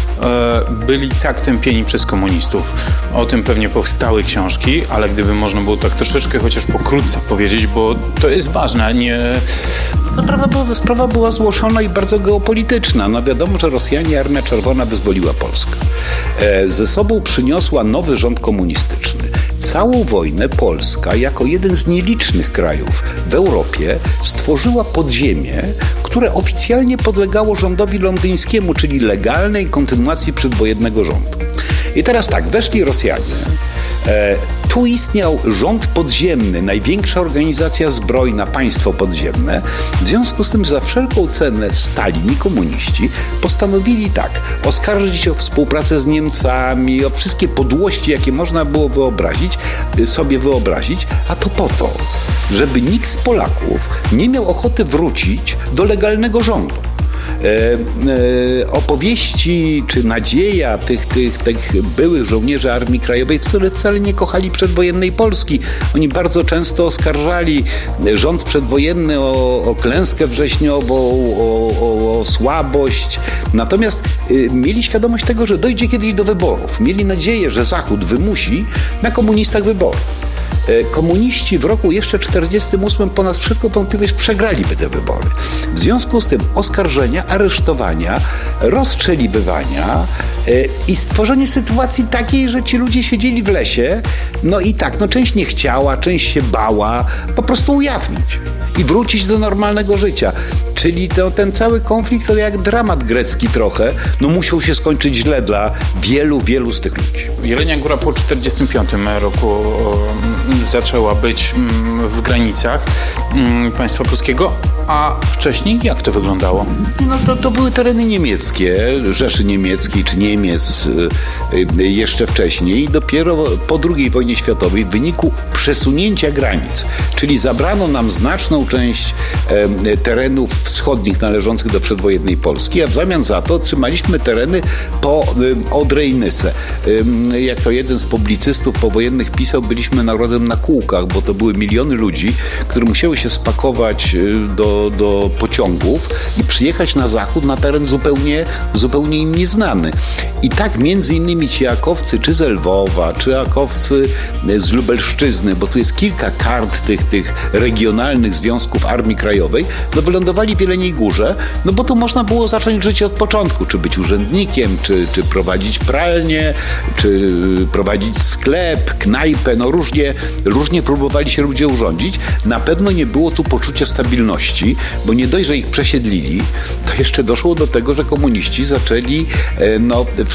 byli tak tępieni przez komunistów. O tym pewnie powstały książki, ale gdyby można było tak troszeczkę chociaż pokrótce powiedzieć, bo to jest ważne, nie... Sprawa była, sprawa była złożona i bardzo geopolityczna. No wiadomo, że Rosjanie, Armia Czerwona wyzwoliła Polskę. E, ze sobą przyniosła nowy rząd komunistyczny. Całą wojnę Polska, jako jeden z nielicznych krajów w Europie, stworzyła podziemie, które oficjalnie podlegało rządowi londyńskiemu, czyli legalnej kontynuacji przedwojennego rządu. I teraz tak, weszli Rosjanie. E, tu istniał rząd podziemny, największa organizacja zbrojna, państwo podziemne. W związku z tym za wszelką cenę Stalin i komuniści postanowili tak, oskarżyć o współpracę z Niemcami, o wszystkie podłości, jakie można było wyobrazić, sobie wyobrazić, a to po to, żeby nikt z Polaków nie miał ochoty wrócić do legalnego rządu. E, e, opowieści czy nadzieja tych, tych, tych byłych żołnierzy Armii Krajowej, którzy wcale nie kochali przedwojennej Polski. Oni bardzo często oskarżali rząd przedwojenny o, o klęskę wrześniową, o, o, o słabość. Natomiast y, mieli świadomość tego, że dojdzie kiedyś do wyborów. Mieli nadzieję, że Zachód wymusi na komunistach wybory. Komuniści w roku jeszcze czterdziestym ósmym ponad wszelką wątpliwość przegraliby te wybory. W związku z tym oskarżenia, aresztowania, rozstrzeliwywania yy, i stworzenie sytuacji takiej, że ci ludzie siedzieli w lesie, no i tak, no część nie chciała, część się bała, po prostu ujawnić i wrócić do normalnego życia. Czyli to, ten cały konflikt to jak dramat grecki trochę, no musiał się skończyć źle dla wielu, wielu z tych ludzi. Jelenia Góra po czterdziestym piątym roku zaczęła być w granicach państwa polskiego, a wcześniej jak to wyglądało? No to, to były tereny niemieckie, Rzeszy Niemieckiej czy Niemiec jeszcze wcześniej i dopiero po drugiej wojnie światowej w wyniku przesunięcia granic, czyli zabrano nam znaczną część terenów wschodnich należących do przedwojennej Polski, a w zamian za to otrzymaliśmy tereny po Odrę i Nysę. Jak to jeden z publicystów powojennych pisał, byliśmy narodem na kółkach, bo to były miliony ludzi, które musiały się spakować do, do pociągów i przyjechać na zachód, na teren zupełnie, zupełnie im nieznany. I tak między innymi ci akowcy, czy z Lwowa, czy akowcy z Lubelszczyzny, bo tu jest kilka kart tych, tych regionalnych związków Armii Krajowej, no wylądowali w Jeleniej Górze, no bo tu można było zacząć życie od początku, czy być urzędnikiem, czy, czy prowadzić pralnię, czy prowadzić sklep, knajpę, no różnie, różnie próbowali się ludzie urządzić. Na pewno nie było tu poczucia stabilności, bo nie dość, że ich przesiedlili, to jeszcze doszło do tego, że komuniści zaczęli no, w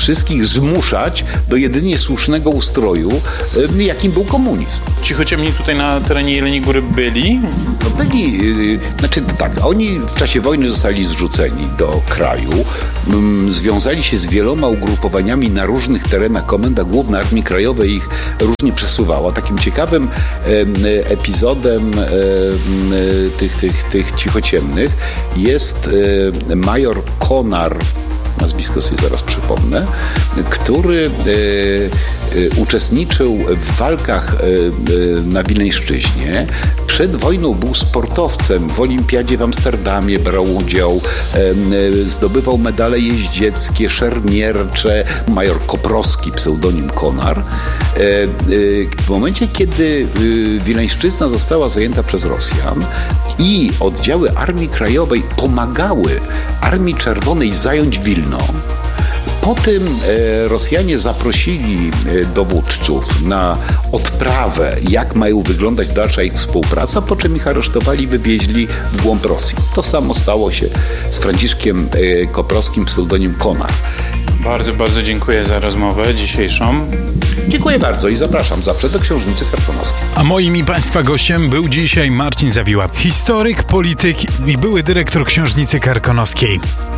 wszystkich zmuszać do jedynie słusznego ustroju, jakim był komunizm. Cichociemni tutaj na terenie Jeleniej Góry byli? No byli, znaczy tak, oni w czasie wojny zostali zrzuceni do kraju, związali się z wieloma ugrupowaniami na różnych terenach. Komenda Główna Armii Krajowej ich różnie przesuwała. Takim ciekawym epizodem tych, tych, tych cichociemnych jest major Konar, nazwisko sobie zaraz przypomnę, który e, e, uczestniczył w walkach e, e, na Wileńszczyźnie. Przed wojną był sportowcem. W olimpiadzie w Amsterdamie brał udział, e, e, zdobywał medale jeździeckie, szermiercze. Major Koprowski, pseudonim Konar. E, e, w momencie, kiedy e, Wileńszczyzna została zajęta przez Rosjan i oddziały Armii Krajowej pomagały Armii Czerwonej zająć Wilno, potem e, Rosjanie zaprosili e, dowódców na odprawę, jak mają wyglądać dalsza ich współpraca, po czym ich aresztowali i wywieźli w głąb Rosji. To samo stało się z Franciszkiem e, Koprowskim, pseudonim Konar. Bardzo, bardzo dziękuję za rozmowę dzisiejszą. Dziękuję bardzo i zapraszam zawsze do Książnicy Karkonoskiej. A moim i Państwa gościem był dzisiaj Marcin Zawiła, historyk, polityk i były dyrektor Książnicy Karkonoskiej.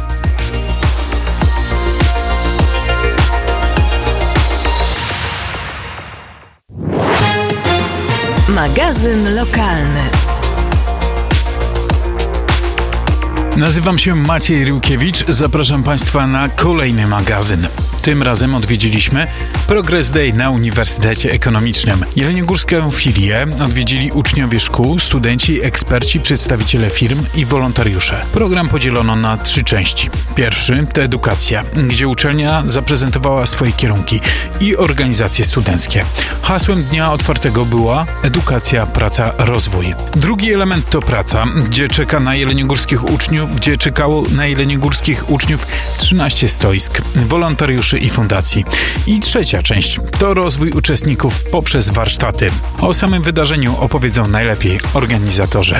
Magazyn lokalny. Nazywam się Maciej Ryłkiewicz. Zapraszam Państwa na kolejny magazyn. Tym razem odwiedziliśmy Progress Day na Uniwersytecie Ekonomicznym. Jeleniogórską filię odwiedzili uczniowie szkół, studenci, eksperci, przedstawiciele firm i wolontariusze. Program podzielono na trzy części. Pierwszy to edukacja, gdzie uczelnia zaprezentowała swoje kierunki i organizacje studenckie. Hasłem dnia otwartego była edukacja, praca, rozwój. Drugi element to praca, gdzie czeka na jeleniogórskich uczniów, gdzie czekało na jeleniogórskich uczniów trzynaście stoisk, wolontariuszy i fundacji. I trzecia część to rozwój uczestników poprzez warsztaty. O samym wydarzeniu opowiedzą najlepiej organizatorzy.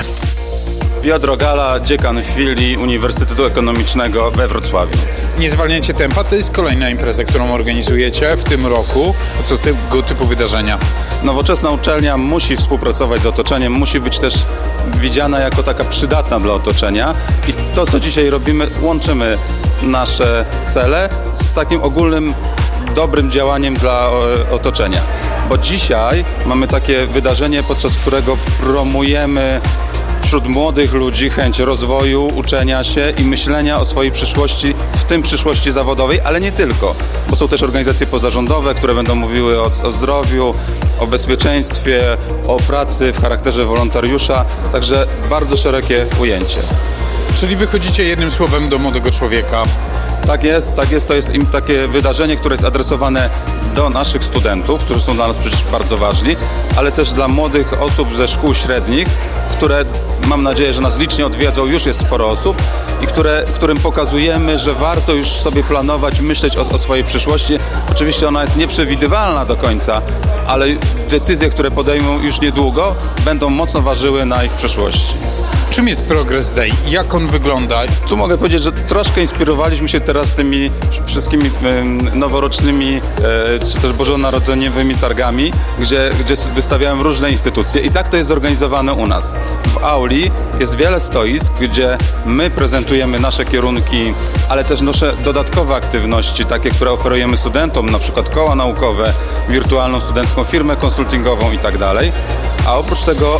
Piotr Gala, dziekan filii Uniwersytetu Ekonomicznego we Wrocławiu. Nie zwalniajcie tempa, to jest kolejna impreza, którą organizujecie w tym roku. Co tego typu wydarzenia? Nowoczesna uczelnia musi współpracować z otoczeniem, musi być też widziana jako taka przydatna dla otoczenia i to, co dzisiaj robimy, łączymy nasze cele z takim ogólnym, dobrym działaniem dla otoczenia. Bo dzisiaj mamy takie wydarzenie, podczas którego promujemy wśród młodych ludzi chęć rozwoju, uczenia się i myślenia o swojej przyszłości, w tym przyszłości zawodowej, ale nie tylko, bo są też organizacje pozarządowe, które będą mówiły o, o zdrowiu, o bezpieczeństwie, o pracy w charakterze wolontariusza, także bardzo szerokie ujęcie. Czyli wychodzicie jednym słowem do młodego człowieka. Tak jest, tak jest. To jest im takie wydarzenie, które jest adresowane do naszych studentów, którzy są dla nas przecież bardzo ważni, ale też dla młodych osób ze szkół średnich, które mam nadzieję, że nas licznie odwiedzą, już jest sporo osób i które, którym pokazujemy, że warto już sobie planować, myśleć o, o swojej przyszłości. Oczywiście ona jest nieprzewidywalna do końca, ale decyzje, które podejmą już niedługo, będą mocno ważyły na ich przyszłości. Czym jest Progress Day? Jak on wygląda? Tu mogę powiedzieć, że troszkę inspirowaliśmy się teraz tymi wszystkimi noworocznymi czy też bożonarodzeniowymi targami, gdzie, gdzie wystawiałem różne instytucje i tak to jest zorganizowane u nas. W auli jest wiele stoisk, gdzie my prezentujemy nasze kierunki, ale też nasze dodatkowe aktywności, takie, które oferujemy studentom, na przykład koła naukowe, wirtualną studencką firmę konsultingową i tak dalej. A oprócz tego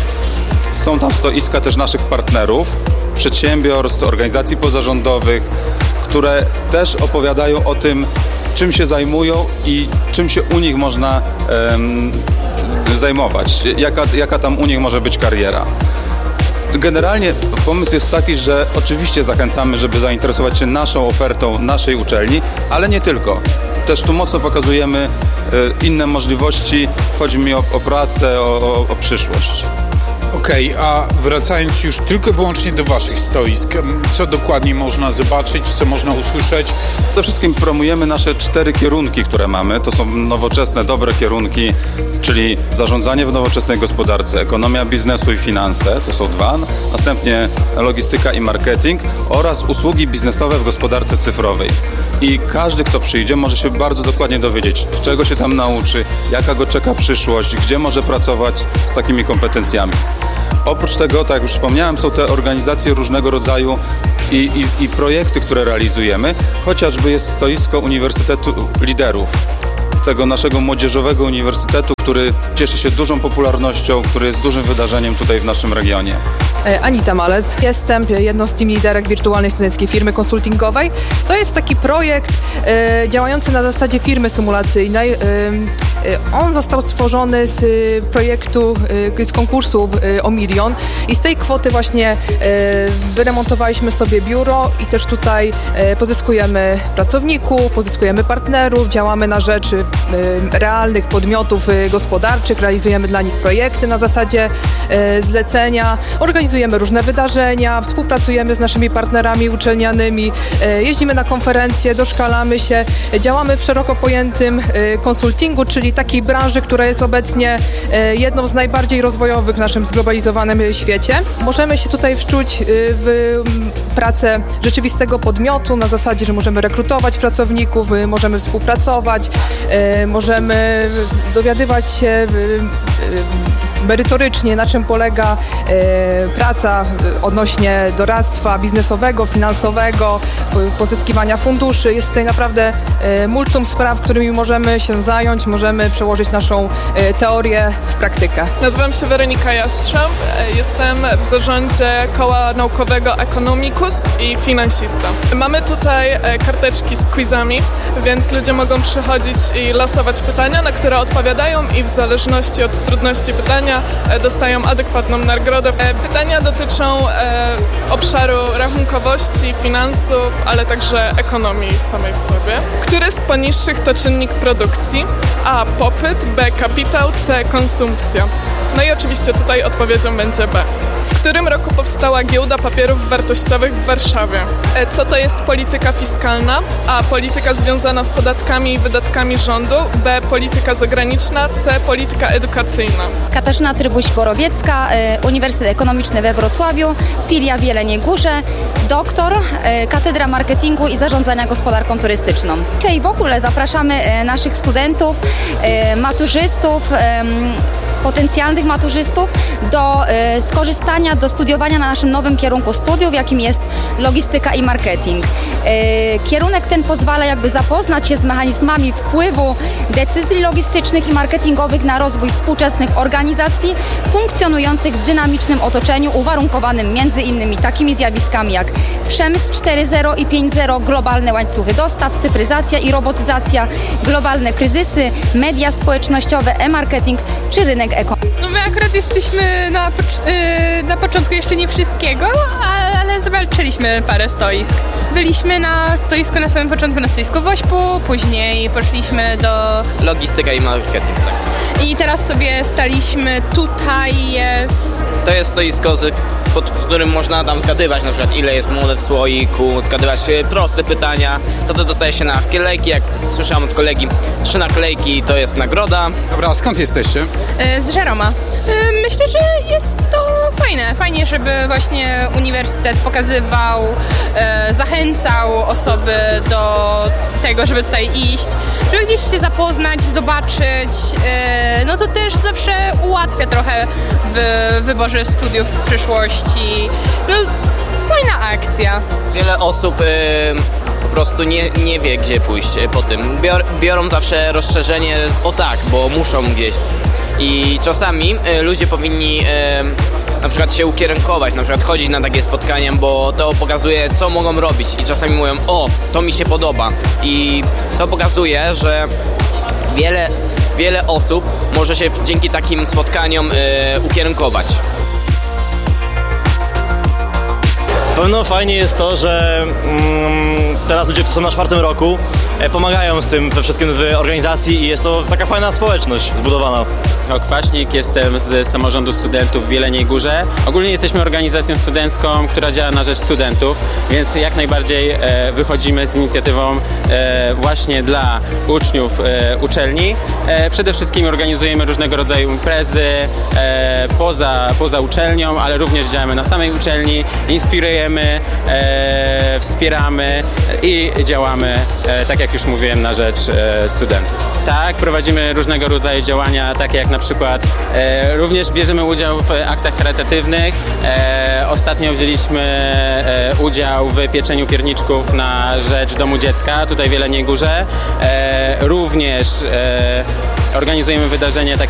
są tam stoiska też naszych partnerów, przedsiębiorstw, organizacji pozarządowych, które też opowiadają o tym, czym się zajmują i czym się u nich można um, zajmować, jaka, jaka tam u nich może być kariera. Generalnie pomysł jest taki, że oczywiście zachęcamy, żeby zainteresować się naszą ofertą, naszej uczelni, ale nie tylko. Też tu mocno pokazujemy y, inne możliwości, chodzi mi o, o pracę, o, o, o przyszłość. Okej, okay, a wracając już tylko wyłącznie do waszych stoisk, co dokładnie można zobaczyć, co można usłyszeć? Przede wszystkim promujemy nasze cztery kierunki, które mamy. To są nowoczesne, dobre kierunki, czyli zarządzanie w nowoczesnej gospodarce, ekonomia biznesu i finanse, to są dwa. Następnie logistyka i marketing oraz usługi biznesowe w gospodarce cyfrowej. i każdy, kto przyjdzie, może się bardzo dokładnie dowiedzieć, czego się tam nauczy, jaka go czeka przyszłość, gdzie może pracować z takimi kompetencjami. Oprócz tego, tak jak już wspomniałem, są te organizacje różnego rodzaju i, i, i projekty, które realizujemy. Chociażby jest stoisko Uniwersytetu Liderów, tego naszego młodzieżowego uniwersytetu, który cieszy się dużą popularnością, który jest dużym wydarzeniem tutaj w naszym regionie. Anita Malec. Jestem jedną z team liderek wirtualnej studenckiej firmy konsultingowej. To jest taki projekt e, działający na zasadzie firmy symulacyjnej. E, e, on został stworzony z projektu, e, z konkursu e, o milion i z tej kwoty właśnie e, wyremontowaliśmy sobie biuro i też tutaj e, pozyskujemy pracowników, pozyskujemy partnerów, działamy na rzecz e, realnych podmiotów e, gospodarczych, realizujemy dla nich projekty na zasadzie e, zlecenia, organizujemy Organizujemy różne wydarzenia, współpracujemy z naszymi partnerami uczelnianymi, jeździmy na konferencje, doszkalamy się, działamy w szeroko pojętym konsultingu, czyli takiej branży, która jest obecnie jedną z najbardziej rozwojowych w naszym zglobalizowanym świecie. Możemy się tutaj wczuć w pracę rzeczywistego podmiotu na zasadzie, że możemy rekrutować pracowników, możemy współpracować, możemy dowiadywać się merytorycznie, na czym polega e, praca odnośnie doradztwa biznesowego, finansowego, pozyskiwania funduszy. Jest tutaj naprawdę e, multum spraw, którymi możemy się zająć, możemy przełożyć naszą e, teorię w praktykę. Nazywam się Weronika Jastrząb, jestem w zarządzie koła naukowego Economicus i finansista. Mamy tutaj e, karteczki z quizami, więc ludzie mogą przychodzić i losować pytania, na które odpowiadają i w zależności od trudności pytania dostają adekwatną nagrodę. Pytania dotyczą e, obszaru rachunkowości, finansów, ale także ekonomii samej w sobie. Który z poniższych to czynnik produkcji? A. Popyt, B. Kapitał, C. Konsumpcja. No i oczywiście tutaj odpowiedzią będzie B. W którym roku powstała Giełda Papierów Wartościowych w Warszawie? E, co to jest polityka fiskalna? A. Polityka związana z podatkami i wydatkami rządu. B. Polityka zagraniczna. C. Polityka edukacyjna. Katarzyna Trybuś-Borowiecka, Uniwersytet Ekonomiczny we Wrocławiu, filia w Jeleniej Górze, doktor, Katedra Marketingu i Zarządzania Gospodarką Turystyczną. Czyli w ogóle zapraszamy naszych studentów, maturzystów, potencjalnych maturzystów do y, skorzystania, do studiowania na naszym nowym kierunku studiów, jakim jest logistyka i marketing. Y, kierunek ten pozwala jakby zapoznać się z mechanizmami wpływu decyzji logistycznych i marketingowych na rozwój współczesnych organizacji funkcjonujących w dynamicznym otoczeniu uwarunkowanym między innymi takimi zjawiskami jak przemysł cztery zero i pięć zero, globalne łańcuchy dostaw, cyfryzacja i robotyzacja, globalne kryzysy, media społecznościowe, e-marketing czy rynek eko. No my akurat jesteśmy na, yy, na początku jeszcze nie wszystkiego, ale, ale zawalczyliśmy parę stoisk. Byliśmy na stoisku na samym początku, na stoisku Wośpu, później poszliśmy do... Logistyka i marketing, tak. I teraz sobie staliśmy, tutaj jest... To jest stoisko, pod którym można tam zgadywać na przykład ile jest młode w słoiku, zgadywać proste pytania, to to dostaje się na naklejki, jak słyszałem od kolegi, trzy naklejki to jest nagroda. Dobra, a skąd jesteście? Z Żeroma. Myślę, że jest to fajne. Fajnie, żeby właśnie uniwersytet pokazywał, zachęcał osoby do tego, żeby tutaj iść, żeby gdzieś się zapoznać, zobaczyć. No to też zawsze ułatwia trochę w wyborze studiów w przyszłości. No, fajna akcja. Wiele osób y, po prostu nie, nie wie, gdzie pójść po tym. Bior, biorą zawsze rozszerzenie, o tak, bo muszą gdzieś. I czasami y, ludzie powinni y, na przykład się ukierunkować, na przykład chodzić na takie spotkania, bo to pokazuje, co mogą robić. I czasami mówią, o, to mi się podoba. I to pokazuje, że wiele, wiele osób może się dzięki takim spotkaniom y, ukierunkować. Na pewno fajnie jest to, że mm, teraz ludzie, którzy są na czwartym roku, e, pomagają z tym we wszystkim w organizacji i jest to taka fajna społeczność zbudowana. Kwaśnik, jestem z samorządu studentów w Jeleniej Górze. Ogólnie jesteśmy organizacją studencką, która działa na rzecz studentów, więc jak najbardziej e, wychodzimy z inicjatywą e, właśnie dla uczniów e, uczelni. E, przede wszystkim organizujemy różnego rodzaju imprezy e, poza, poza uczelnią, ale również działamy na samej uczelni, inspirujemy promujemy, e, wspieramy i działamy, e, tak jak już mówiłem, na rzecz e, studentów. Tak, prowadzimy różnego rodzaju działania, takie jak na przykład e, również bierzemy udział w akcjach charytatywnych. E, ostatnio wzięliśmy e, udział w pieczeniu pierniczków na rzecz Domu Dziecka, tutaj w Jeleniej Górze. E, również e, organizujemy wydarzenia takie